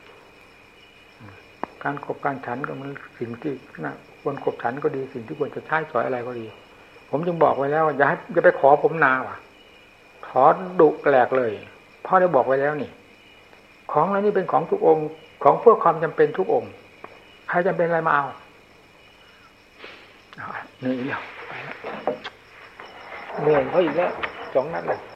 การขบการฉันก็มันสิ่งที่น่าควรขบฉันก็ดีสิ่งที่ควรจะใช้สอยอะไรก็ดีผมจึงบอกไว้แล้วว่าอย่าให้อย่าไปขอผมนาว่ะขอดุแหลกเลยพ่อได้บอกไว้แล้วนี่ของอะไรนี่เป็นของทุกองค์ของเพื่อความจำเป็นทุกองค์ใครจำเป็นอะไรมาเอานี่เดียวไปแล้วเหนื่อยเขาอีกแล้วสองนัดเลย